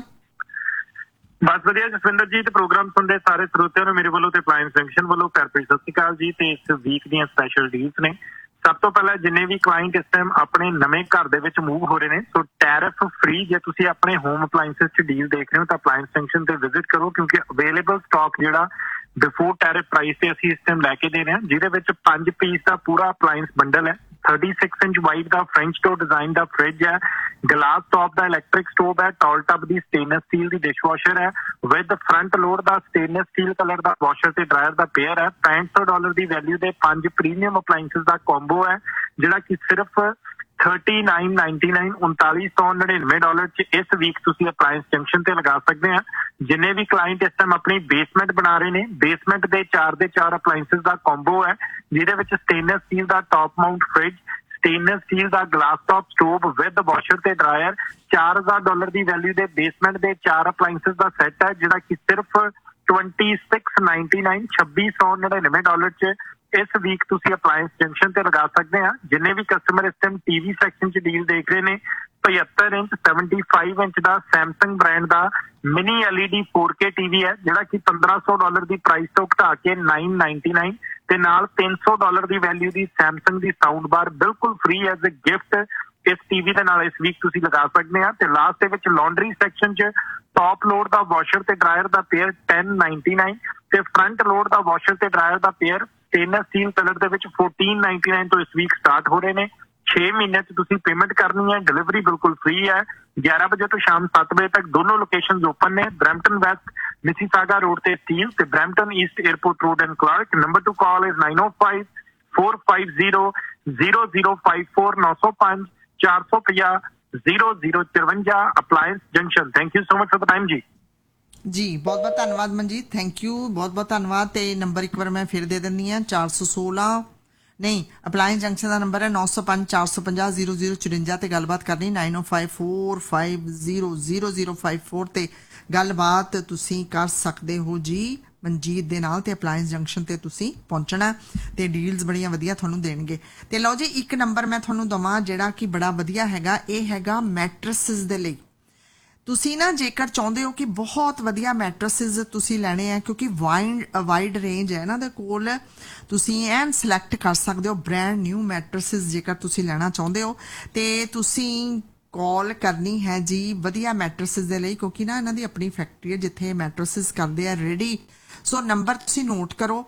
ਬਸ ਵਧੀਆ ਜਸਵਿੰਦਰ ਜੀ, ਤੇ ਪ੍ਰੋਗਰਾਮ ਸੁਣਦੇ ਸਾਰੇ ਸਰੋਤਿਆਂ ਨੂੰ ਮੇਰੇ ਵੱਲੋਂ ਤੇ ਅਪਲਾਇੰਸ ਜੰਕਸ਼ਨ ਵੱਲੋਂ ਪਿਆਰ ਭਰੀ ਸਤਿ ਸ਼੍ਰੀ ਅਕਾਲ ਜੀ। ਤੇ ਇਸ ਵੀਕ ਦੀਆਂ ਸਪੈਸ਼ਲ ਡੀਲਸ ਨੇ। ਸਭ ਤੋਂ ਪਹਿਲਾਂ ਜਿੰਨੇ ਵੀ ਕਲਾਇੰਟ ਇਸ ਟਾਈਮ ਆਪਣੇ ਨਵੇਂ ਘਰ ਦੇ ਵਿੱਚ ਮੂਵ ਹੋ ਰਹੇ ਨੇ, ਸੋ ਟੈਰਿਫ ਫ੍ਰੀ ਜੇ ਤੁਸੀਂ ਆਪਣੇ ਹੋਮ ਅਪਲਾਇੰਸਸ 'ਚ ਡੀਲ ਦੇਖ ਰਹੇ ਹੋ ਤਾਂ ਅਪਲਾਇੰਸ ਜੰਕਸ਼ਨ ਤੇ ਵਿਜ਼ਿਟ ਕਰੋ, ਕਿਉਂਕਿ ਅਵੇਲੇਬਲ ਸਟਾਕ ਜਿਹੜਾ ਬਿਫੋਰ ਟੈਰਿਫ ਪ੍ਰਾਈਸ ਤੇ ਅਸੀਂ ਇਸ ਟਾਈਮ ਲੈ ਕੇ ਦੇ ਰਹੇ ਹਾਂ, ਜਿਹਦੇ ਵਿੱਚ ਪੰਜ ਪੀਸ ਦਾ ਪੂਰਾ ਅਪਲਾਇੰਸ ਬੰਡਲ ਹੈ। ਛੱਤੀ ਇੰਚ ਵਾਈਡ ਦਾ ਫ੍ਰੈਂਚ ਡੋਰ ਡਿਜ਼ਾਈਨ ਦਾ ਫ੍ਰਿਜ ਹੈ, ਗਲਾਸ ਟੌਪ ਦਾ ਇਲੈਕਟ੍ਰਿਕ ਸਟੋਵ ਹੈ, ਟਾਲ ਟੱਬ ਦੀ ਸਟੇਨਲੈਸ ਸਟੀਲ ਦੀ ਡਿਸ਼ਵਾਸ਼ਰ ਹੈ with front load the stainless steel colour the washer ਤੇ ਡਰਾਇਰ ਦਾ ਪੇਅਰ ਹੈ। ਪੈਂਹਠ ਸੌ ਡਾਲਰ ਦੀ ਵੈਲਿਊ ਦੇ ਪੰਜ ਪ੍ਰੀਮੀਅਮ ਅਪਲਾਇੰਸਸ ਦਾ ਕੰਬੋ ਹੈ, ਜਿਹੜਾ ਕਿ ਸਿਰਫ ਥਰਟੀ ਨਾਈਨ ਨਾਈਨਟੀ ਨਾਈਨ ਉਨਤਾਲੀ ਸੌ ਨੜਿਨਵੇਂ ਡਾਲਰ 'ਚ ਇਸ ਵੀਕ ਤੁਸੀਂ ਅਪਲਾਇੰਸ ਜੰਕਸ਼ਨ ਤੇ ਲਗਾ ਸਕਦੇ ਆ। ਜਿੰਨੇ ਵੀ ਕਲਾਇੰਟ ਇਸ ਟਾਈਮ ਆਪਣੀ ਬੇਸਮੈਂਟ ਬਣਾ ਰਹੇ ਨੇ, ਬੇਸਮੈਂਟ ਦੇ ਚਾਰ ਦੇ ਚਾਰ ਅਪਲਾਇੰਸਸ ਦਾ ਕੰਬੋ ਹੈ, ਜਿਹਦੇ ਵਿੱਚ stainless steel the top Mount fridge, stainless steel the glass top stove with washer ਤੇ ਡਰਾਇਰ, ਚਾਰ ਹਜ਼ਾਰ ਡਾਲਰ ਦੀ ਵੈਲਿਊ ਦੇ ਬੇਸਮੈਂਟ ਦੇ ਚਾਰ ਅਪਲਾਇੰਸਸ ਦਾ ਸੈੱਟ ਹੈ, ਜਿਹੜਾ ਕਿ ਸਿਰਫ ਛੱਬੀ ਸੌ ਨਿਨਆਨਵੇਂ ਛੱਬੀ ਸੌ ਨੜਿਨਵੇਂ ਡਾਲਰ 'ਚ ਇਸ ਵੀਕ ਤੁਸੀਂ ਅਪਲਾਇੰਸ ਜੰਕਸ਼ਨ ਤੇ ਲਗਾ ਸਕਦੇ ਆ। ਜਿੰਨੇ ਵੀ ਕਸਟਮਰ ਇਸ ਟਾਈਮ ਟੀਵੀ ਸੈਕਸ਼ਨ 'ਚ ਡੀਲ ਦੇਖ ਰਹੇ ਨੇ, ਪਝੱਤਰ ਇੰਚ ਪਚੱਤਰ ਇੰਚ ਦਾ ਸੈਮਸੰਗ ਬ੍ਰਾਂਡ ਦਾ mini LED four K TV ਹੈ, ਜਿਹੜਾ ਕਿ ਪੰਦਰਾਂ ਸੌ ਡਾਲਰ ਦੀ ਪ੍ਰਾਈਸ ਤੋਂ ਘਟਾ ਕੇ ਨੌ ਸੌ ਨਿਨਆਨਵੇਂ ਤੇ ਨਾਲ ਤਿੰਨ ਸੌ ਡਾਲਰ ਦੀ ਵੈਲਿਊ ਦੀ ਸੈਮਸੰਗ ਦੀ ਸਾਊਂਡ ਬਾਰ ਬਿਲਕੁਲ ਫ੍ਰੀ ਐਜ਼ ਅ ਗਿਫਟ ਇਸ ਟੀਵੀ ਦੇ ਨਾਲ ਇਸ ਵੀਕ ਤੁਸੀਂ ਲਗਾ ਸਕਦੇ ਆ। ਤੇ ਲਾਸਟ ਦੇ ਵਿੱਚ ਲਾਂਡਰੀ ਸੈਕਸ਼ਨ 'ਚ ਟੌਪ ਲੋਡ ਦਾ ਵਾਸ਼ਰ ਤੇ ਡਰਾਇਰ ਦਾ ਪੇਅਰ ਦਸ ਸੌ ਨਿਨਆਨਵੇਂ ਤੇ ਫਰੰਟ ਲੋਡ ਦਾ ਵਾਸ਼ਰ ਤੇ ਡਰਾਇਰ ਦਾ ਪੇਅਰ ਸਟੇਨਲੈਸ ਸਟੀਲ ਕਲਰ ਦੇ ਵਿੱਚ ਚੌਦਾਂ ਸੌ ਨਿਨਆਨਵੇਂ ਤੋਂ ਇਸ ਵੀਕ ਸਟਾਰਟ ਹੋ ਰਹੇ ਨੇ। ਛੇ ਮਹੀਨੇ 'ਚ ਤੁਸੀਂ ਪੇਮੈਂਟ ਕਰਨੀ ਹੈ, ਡਿਲੀਵਰੀ ਬਿਲਕੁਲ ਫ੍ਰੀ ਹੈ। ਗਿਆਰਾਂ ਵਜੇ ਤੋਂ ਸ਼ਾਮ ਸੱਤ ਵਜੇ ਤੱਕ ਦੋਨੋਂ ਲੋਕੇਸ਼ਨਸ ਓਪਨ ਨੇ, ਬਰੈਂਪਟਨ ਵੈਸਟ ਮਿਸੀਸਾਗਾ ਰੋਡ ਤੇ ਸਟੀਲ ਤੇ Brampton East airport road and Clark. Number two call is ਨਾइन O five four five zero zero zero five four नौ सौ पांच चार सौ ਪੰਜਾਹ ਜ਼ੀਰੋ ਜ਼ੀਰੋ ਚੁਰੰਜਾ appliance junction. Thank you so much for the time ਜੀ। ਜੀ ਬਹੁਤ ਬਹੁਤ ਧੰਨਵਾਦ ਮਨਜੀਤ, ਥੈਂਕ ਯੂ, ਬਹੁਤ ਬਹੁਤ ਧੰਨਵਾਦ। ਤੇ ਨੰਬਰ ਇੱਕ ਵਾਰ ਮੈਂ ਫਿਰ ਦੇ ਦਿੰਦੀ ਹਾਂ, ਚਾਰ ਸੌ ਸੋਲਾਂ ਨਹੀਂ ਅਪਲਾਇੰਸ ਜੰਕਸ਼ਨ ਦਾ ਨੰਬਰ ਹੈ ਨੌ ਸੌ ਪੰਜ ਚਾਰ ਸੌ ਪੰਜਾਹ ਜ਼ੀਰੋ ਜ਼ੀਰੋ ਚੁਰੰਜਾ ਤੇ ਗੱਲਬਾਤ ਕਰਨੀ ਨਾइन ओ five four five zero zero zero five four ਤੇ ਗੱਲਬਾਤ ਤੁਸੀਂ ਕਰ ਸਕਦੇ ਹੋ ਜੀ ਮਨਜੀਤ ਦੇ ਨਾਲ। ਤੇ ਅਪਲਾਇੰਸ ਜੰਕਸ਼ਨ ਤੇ ਤੁਸੀਂ ਪਹੁੰਚਣਾ ਤੇ ਡੀਲਸ ਬੜੀਆਂ ਵਧੀਆ ਤੁਹਾਨੂੰ ਦੇਣਗੇ। ਤੇ ਲਓ ਜੀ ਇੱਕ ਨੰਬਰ ਮੈਂ ਤੁਹਾਨੂੰ ਦਵਾਂ ਜਿਹੜਾ ਕਿ ਬੜਾ ਵਧੀਆ ਹੈਗਾ, ਇਹ ਹੈਗਾ ਮੈਟਰਸਿਸ ਦੇ ਲਈ। ਤੁਸੀਂ ਨਾ ਜੇਕਰ ਚਾਹੁੰਦੇ ਹੋ ਕਿ ਬਹੁਤ ਵਧੀਆ ਮੈਟਰਸਿਸ ਤੁਸੀਂ ਲੈਣੇ ਆ, ਕਿਉਂਕਿ ਵਾਈਡ ਵਾਈਡ ਰੇਂਜ ਹੈ ਇਹਨਾਂ ਦੇ ਕੋਲ, ਤੁਸੀਂ ਐਨ ਸਿਲੈਕਟ ਕਰ ਸਕਦੇ ਹੋ ਬ੍ਰੈਂਡ ਨਿਊ ਮੈਟਰਸਿਸ ਜੇਕਰ ਤੁਸੀਂ ਲੈਣਾ ਚਾਹੁੰਦੇ ਹੋ। ਤੇ ਤੁਸੀਂ ਕਾਲ ਕਰਨੀ ਹੈ ਜੀ ਵਧੀਆ ਮੈਟਰਸਿਸ ਦੇ ਲਈ, ਕਿਉਂਕਿ ਨਾ ਇਹਨਾਂ ਦੀ ਆਪਣੀ ਫੈਕਟਰੀ ਹੈ ਜਿੱਥੇ ਮੈਟਰਸਿਸ ਕਰਦੇ ਆ ਰੈਡੀ। ਸੋ ਨੰਬਰ ਤੁਸੀਂ ਨੋਟ ਕਰੋ,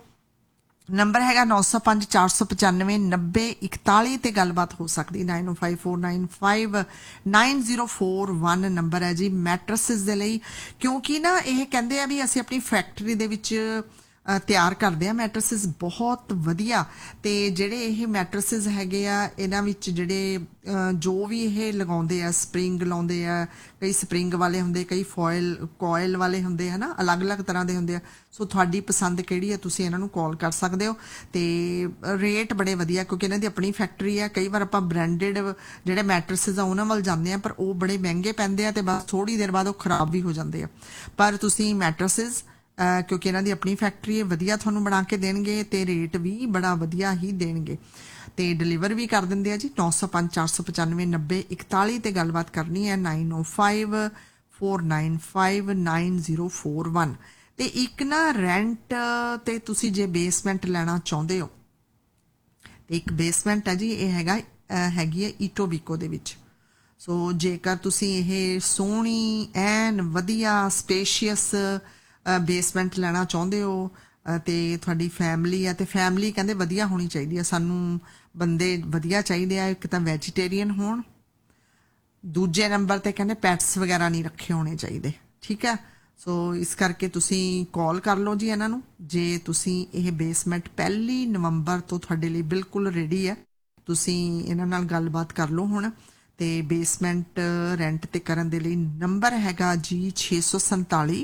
ਨੰਬਰ ਹੈਗਾ ਨੌ ਸੌ ਪੰਜ ਚਾਰ ਸੌ ਪਚਾਨਵੇਂ ਨੱਬੇ ਇਕਤਾਲੀ ਤੇ ਗੱਲਬਾਤ ਹੋ ਸਕਦੀ ਨਾइन ओ five four nine five nine zero four one number ਹੈ ਜੀ ਮੈਟਰਸਿਸ ਦੇ ਲਈ। ਕਿਉਂਕਿ ਨਾ ਇਹ ਕਹਿੰਦੇ ਆ ਵੀ ਅਸੀਂ ਆਪਣੀ ਫੈਕਟਰੀ ਦੇ ਵਿੱਚ ਤਿਆਰ ਕਰਦੇ ਆ ਮੈਟਰਸਿਸ ਬਹੁਤ ਵਧੀਆ। ਤੇ ਜਿਹੜੇ ਇਹ ਮੈਟਰਸਿਸ ਹੈਗੇ ਆ ਇਹਨਾਂ ਵਿੱਚ ਜਿਹੜੇ ਜੋ ਵੀ ਇਹ ਲਗਾਉਂਦੇ ਆ, ਸਪਰਿੰਗ ਲਾਉਂਦੇ ਆ, ਕਈ ਸਪਰਿੰਗ ਵਾਲੇ ਹੁੰਦੇ, ਕਈ ਫੋਇਲ ਕੋਇਲ ਵਾਲੇ ਹੁੰਦੇ, ਹੈ ਨਾ, ਅਲੱਗ-ਅਲੱਗ ਤਰ੍ਹਾਂ ਦੇ ਹੁੰਦੇ ਆ। ਸੋ ਤੁਹਾਡੀ ਪਸੰਦ ਕਿਹੜੀ ਹੈ ਤੁਸੀਂ ਇਹਨਾਂ ਨੂੰ ਕਾਲ ਕਰ ਸਕਦੇ ਹੋ। ਤੇ ਰੇਟ ਬੜੇ ਵਧੀਆ, ਕਿਉਂਕਿ ਇਹਨਾਂ ਦੀ ਆਪਣੀ ਫੈਕਟਰੀ ਹੈ। ਕਈ ਵਾਰ ਆਪਾਂ ਬ੍ਰਾਂਡਡ ਜਿਹੜੇ ਮੈਟਰਸਿਸ ਆ ਉਹਨਾਂ ਵੱਲ ਜਾਂਦੇ ਆ, ਪਰ ਉਹ ਬੜੇ ਮਹਿੰਗੇ ਪੈਂਦੇ ਆ ਤੇ ਬਸ ਥੋੜੀ ਦੇਰ ਬਾਅਦ ਉਹ ਖਰਾਬ ਵੀ ਹੋ ਜਾਂਦੇ ਆ। ਪਰ ਤੁਸੀਂ ਮੈਟਰਸਿਸ ਕਿਉਂਕਿ ਇਹਨਾਂ ਦੀ ਆਪਣੀ ਫੈਕਟਰੀ ਹੈ, ਵਧੀਆ ਤੁਹਾਨੂੰ ਬਣਾ ਕੇ ਦੇਣਗੇ ਤੇ ਰੇਟ ਵੀ ਬੜਾ ਵਧੀਆ ਹੀ ਦੇਣਗੇ ਤੇ ਡਿਲੀਵਰ ਵੀ ਕਰ ਦਿੰਦੇ ਆ ਜੀ। ਨੌ ਸੌ ਪੰਜ ਚਾਰ ਸੌ ਪਚਾਨਵੇਂ ਨੱਬੇ ਇਕਤਾਲੀ ਤੇ ਗੱਲਬਾਤ ਕਰਨੀ ਹੈ ਨਾਈਨ ਓ five four nine five nine zero four one. ਤੇ ਇੱਕ ਨਾ ਰੈਂਟ ਤੇ ਤੁਸੀਂ ਜੇ ਬੇਸਮੈਂਟ ਲੈਣਾ ਚਾਹੁੰਦੇ ਹੋ ਤੇ ਇੱਕ ਬੇਸਮੈਂਟ ਹੈ ਜੀ, ਇਹ ਹੈਗਾ ਹੈਗੀ ਹੈ ਈਟੋਬੀਕੋ ਦੇ ਵਿੱਚ। ਸੋ ਜੇਕਰ ਤੁਸੀਂ ਇਹ ਸੋਹਣੀ ਐਨ ਵਧੀਆ ਸਪੇਸ਼ੀਅਸ ਬੇਸਮੈਂਟ ਲੈਣਾ ਚਾਹੁੰਦੇ ਹੋ ਤੇ ਤੁਹਾਡੀ ਫੈਮਿਲੀ ਆ, ਤੇ ਫੈਮਿਲੀ ਕਹਿੰਦੇ ਵਧੀਆ ਹੋਣੀ ਚਾਹੀਦੀ ਆ, ਸਾਨੂੰ ਬੰਦੇ ਵਧੀਆ ਚਾਹੀਦੇ ਆ, ਇੱਕ ਤਾਂ ਵੈਜੀਟੇਰੀਅਨ ਹੋਣ, ਦੂਜੇ ਨੰਬਰ ਤੇ ਕਹਿੰਦੇ ਪੈਟਸ ਵਗੈਰਾ ਨਹੀਂ ਰੱਖੇ ਹੋਣੇ ਚਾਹੀਦੇ, ਠੀਕ ਹੈ। ਸੋ ਇਸ ਕਰਕੇ ਤੁਸੀਂ ਕਾਲ ਕਰ ਲਓ ਜੀ ਇਹਨਾਂ ਨੂੰ, ਜੇ ਤੁਸੀਂ ਇਹ ਬੇਸਮੈਂਟ ਪਹਿਲੀ ਨਵੰਬਰ ਤੋਂ ਤੁਹਾਡੇ ਲਈ ਬਿਲਕੁਲ ਰੈਡੀ ਹੈ, ਤੁਸੀਂ ਇਹਨਾਂ ਨਾਲ ਗੱਲਬਾਤ ਕਰ ਲਓ ਹੁਣ। ਤੇ ਬੇਸਮੈਂਟ ਰੈਂਟ ਤੇ ਕਰਨ ਦੇ ਲਈ ਨੰਬਰ ਹੈਗਾ ਜੀ ਛੇ ਸੌ ਸੰਤਾਲੀ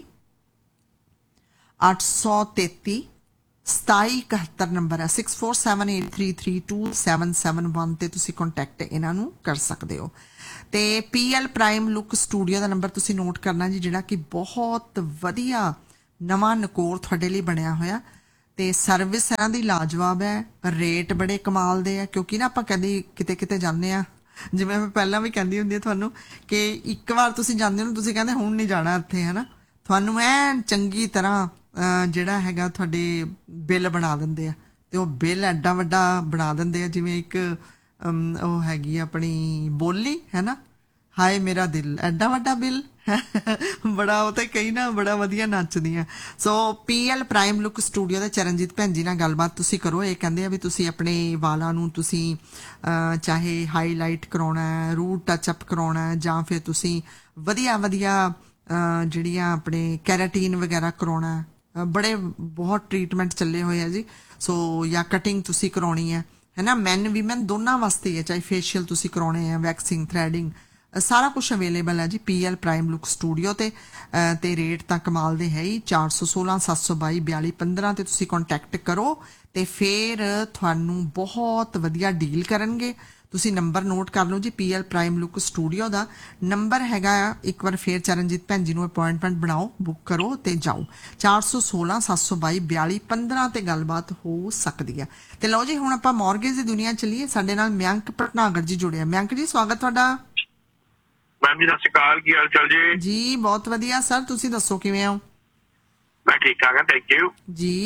ਅੱਠ ਸੌ ਤੇਤੀ ਸਤਾਈ ਇਕਹੱਤਰ ਨੰਬਰ ਹੈ, six four seven eight three three two seven seven one ਤੇ ਤੁਸੀਂ ਕੰਟੈਕਟ ਇਹਨਾਂ ਨੂੰ ਕਰ ਸਕਦੇ ਹੋ। ਤੇ P L prime look studio ਦਾ ਨੰਬਰ ਤੁਸੀਂ ਨੋਟ ਕਰਨਾ ਜੀ, ਜਿਹੜਾ ਕਿ ਬਹੁਤ ਵਧੀਆ ਨਵਾਂ ਨਕੋਰ ਤੁਹਾਡੇ ਲਈ ਬਣਿਆ ਹੋਇਆ ਤੇ ਸਰਵਿਸ ਇਹਨਾਂ ਦੀ ਲਾਜਵਾਬ ਹੈ, ਰੇਟ ਬੜੇ ਕਮਾਲ ਦੇ ਆ। ਕਿਉਂਕਿ ਨਾ ਆਪਾਂ ਕਦੇ ਕਿਤੇ ਕਿਤੇ ਜਾਂਦੇ ਆ, ਜਿਵੇਂ ਮੈਂ ਪਹਿਲਾਂ ਵੀ ਕਹਿੰਦੀ ਹੁੰਦੀ ਆ ਤੁਹਾਨੂੰ ਕਿ ਇੱਕ ਵਾਰ ਤੁਸੀਂ ਜਾਂਦੇ ਹੋ ਤੁਸੀਂ ਕਹਿੰਦੇ ਹੁਣ ਨਹੀਂ ਜਾਣਾ ਇੱਥੇ, ਹੈ ਨਾ। ਤੁਹਾਨੂੰ ਐਨ ਚੰਗੀ ਤਰ੍ਹਾਂ ਜਿਹੜਾ ਹੈਗਾ ਤੁਹਾਡੇ ਬਿੱਲ ਬਣਾ ਦਿੰਦੇ ਆ, ਤੇ ਉਹ ਬਿੱਲ ਐਡਾ ਵੱਡਾ ਬਣਾ ਦਿੰਦੇ ਆ ਜਿਵੇਂ ਇੱਕ ਉਹ ਹੈਗੀ ਆਪਣੀ ਬੋਲੀ ਹੈ ਨਾ, ਹਾਏ ਮੇਰਾ ਦਿਲ, ਐਡਾ ਵੱਡਾ ਬਿੱਲ ਬੜਾ, ਉਹ ਤੇ ਕਈ ਨਾ ਬੜਾ ਵਧੀਆ ਨੱਚਦੀਆਂ। ਸੋ P L prime look studio ਦੇ ਚਰਨਜੀਤ ਭੈਣ ਜੀ ਨਾਲ ਗੱਲਬਾਤ ਤੁਸੀਂ ਕਰੋ। ਇਹ ਕਹਿੰਦੇ ਆ ਵੀ ਤੁਸੀਂ ਆਪਣੇ ਵਾਲਾਂ ਨੂੰ ਤੁਸੀਂ ਚਾਹੇ ਹਾਈਲਾਈਟ ਕਰਾਉਣਾ ਹੈ, ਰੂਟ ਟੱਚਅਪ ਕਰਾਉਣਾ ਹੈ, ਜਾਂ ਫਿਰ ਤੁਸੀਂ ਵਧੀਆ ਵਧੀਆ ਜਿਹੜੀਆਂ ਆਪਣੇ ਕੈਰਾਟੀਨ ਵਗੈਰਾ ਕਰਾਉਣਾ, ਬੜੇ ਬਹੁਤ ਟ੍ਰੀਟਮੈਂਟ ਚੱਲੇ ਹੋਏ ਆ ਜੀ। ਸੋ ਜਾਂ ਕਟਿੰਗ ਤੁਸੀਂ ਕਰਾਉਣੀ ਹੈ ਹੈ ਨਾ, ਮੈਨ ਵੀਮੈਨ ਦੋਨਾਂ ਵਾਸਤੇ ਹੈ, ਚਾਹੇ ਫੇਸ਼ੀਅਲ ਤੁਸੀਂ ਕਰਾਉਣੇ ਆ, ਵੈਕਸਿੰਗ, ਥਰੈਡਿੰਗ, ਸਾਰਾ ਕੁਝ ਅਵੇਲੇਬਲ ਹੈ ਜੀ P L prime look studio ਤੇ। ਤੇ ਰੇਟ ਤਾਂ ਕਮਾਲ ਦੇ ਹੈ ਹੀ, ਚਾਰ ਸੌ ਸੋਲਾਂ ਸੱਤ ਸੌ ਬਾਈ ਬਿਆਲੀ ਪੰਦਰਾਂ ਤੇ ਤੁਸੀਂ ਕੰਟੈਕਟ ਕਰੋ ਤੇ ਫਿਰ ਤੁਹਾਨੂੰ ਬਹੁਤ ਵਧੀਆ ਡੀਲ ਕਰਨਗੇ। ਤੁਸੀਂ ਨੰਬਰ ਨੋਟ ਕਰ ਲਓ ਜੀ, P L prime look studio ਦਾ ਨੰਬਰ ਹੈਗਾ ਆ, ਇੱਕ ਵਾਰ ਫੇਰ ਚਰਨਜੀਤ ਭੈਣ ਜੀ ਨੂੰ ਅਪਾਇੰਟਮੈਂਟ ਬਣਾਓ, ਬੁੱਕ ਕਰੋ ਤੇ ਜਾਓ, ਚਾਰ ਸੌ ਸੋਲਾਂ ਸੱਤ ਸੌ ਬਾਈ ਬਿਆਲੀ ਪੰਦਰਾਂ ਤੇ ਗੱਲਬਾਤ ਹੋ ਸਕਦੀ ਆ। ਤੇ ਲਓ ਜੀ ਹੁਣ ਆਪਾਂ ਮੌਰਗੇਜ ਦੀ ਦੁਨੀਆ ਚੱਲੀਏ, ਸਾਡੇ ਨਾਲ ਮਯੰਕ ਭਟਨਾਗਰ ਜੀ ਜੁੜਿਆ। ਮਯੰਕ ਜੀ ਸਵਾਗਤ ਤੁਹਾਡਾ। ਮੈਮ ਜੀ ਸਤਿ ਸ਼੍ਰੀ ਅਕਾਲ, ਕੀ ਹਾਲ ਚਾਲ ਜੀ? ਜੀ ਬਹੁਤ ਵਧੀਆ ਸਰ, ਤੁਸੀਂ ਦੱਸੋ ਕਿਵੇਂ ਹੋ? ਮੈਂ ਠੀਕ ਠਾਕ ਹਾਂ, ਥੈਂਕ ਯੂ ਜੀ।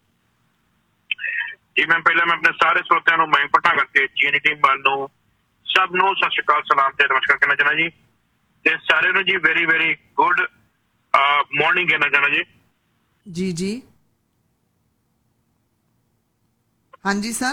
ਜੀ ਮੈਂ ਪਹਿਲਾਂ ਮੈਂ ਆਪਣੇ ਸਾਰੇ ਸਰੋਤਿਆਂ ਨੂੰ ਮਯੰਕ ਭਟਨਾਗਰ ਤੇ ਜੀਐਨਈ ਟੀਮ ਵੱਲ ਨੂੰ ਸਭ ਨੂੰ ਸਤਿ ਸ਼੍ਰੀ ਅਕਾਲ, ਸਲਾਮ ਤੇ ਨਮਸਕਾਰ ਕਹਿਣਾ ਚਾਹੁੰਦਾ ਜੀ, ਤੇ ਸਾਰਿਆਂ ਨੂੰ ਜੀ ਵੈਰੀ ਵੈਰੀ ਗੁੱਡ ਮਾਰਨਿੰਗ ਕਹਿਣਾ ਚਾਹੁੰਦਾ ਜੀ। ਜੀ ਜੀ ਹਾਂਜੀ ਸਰ,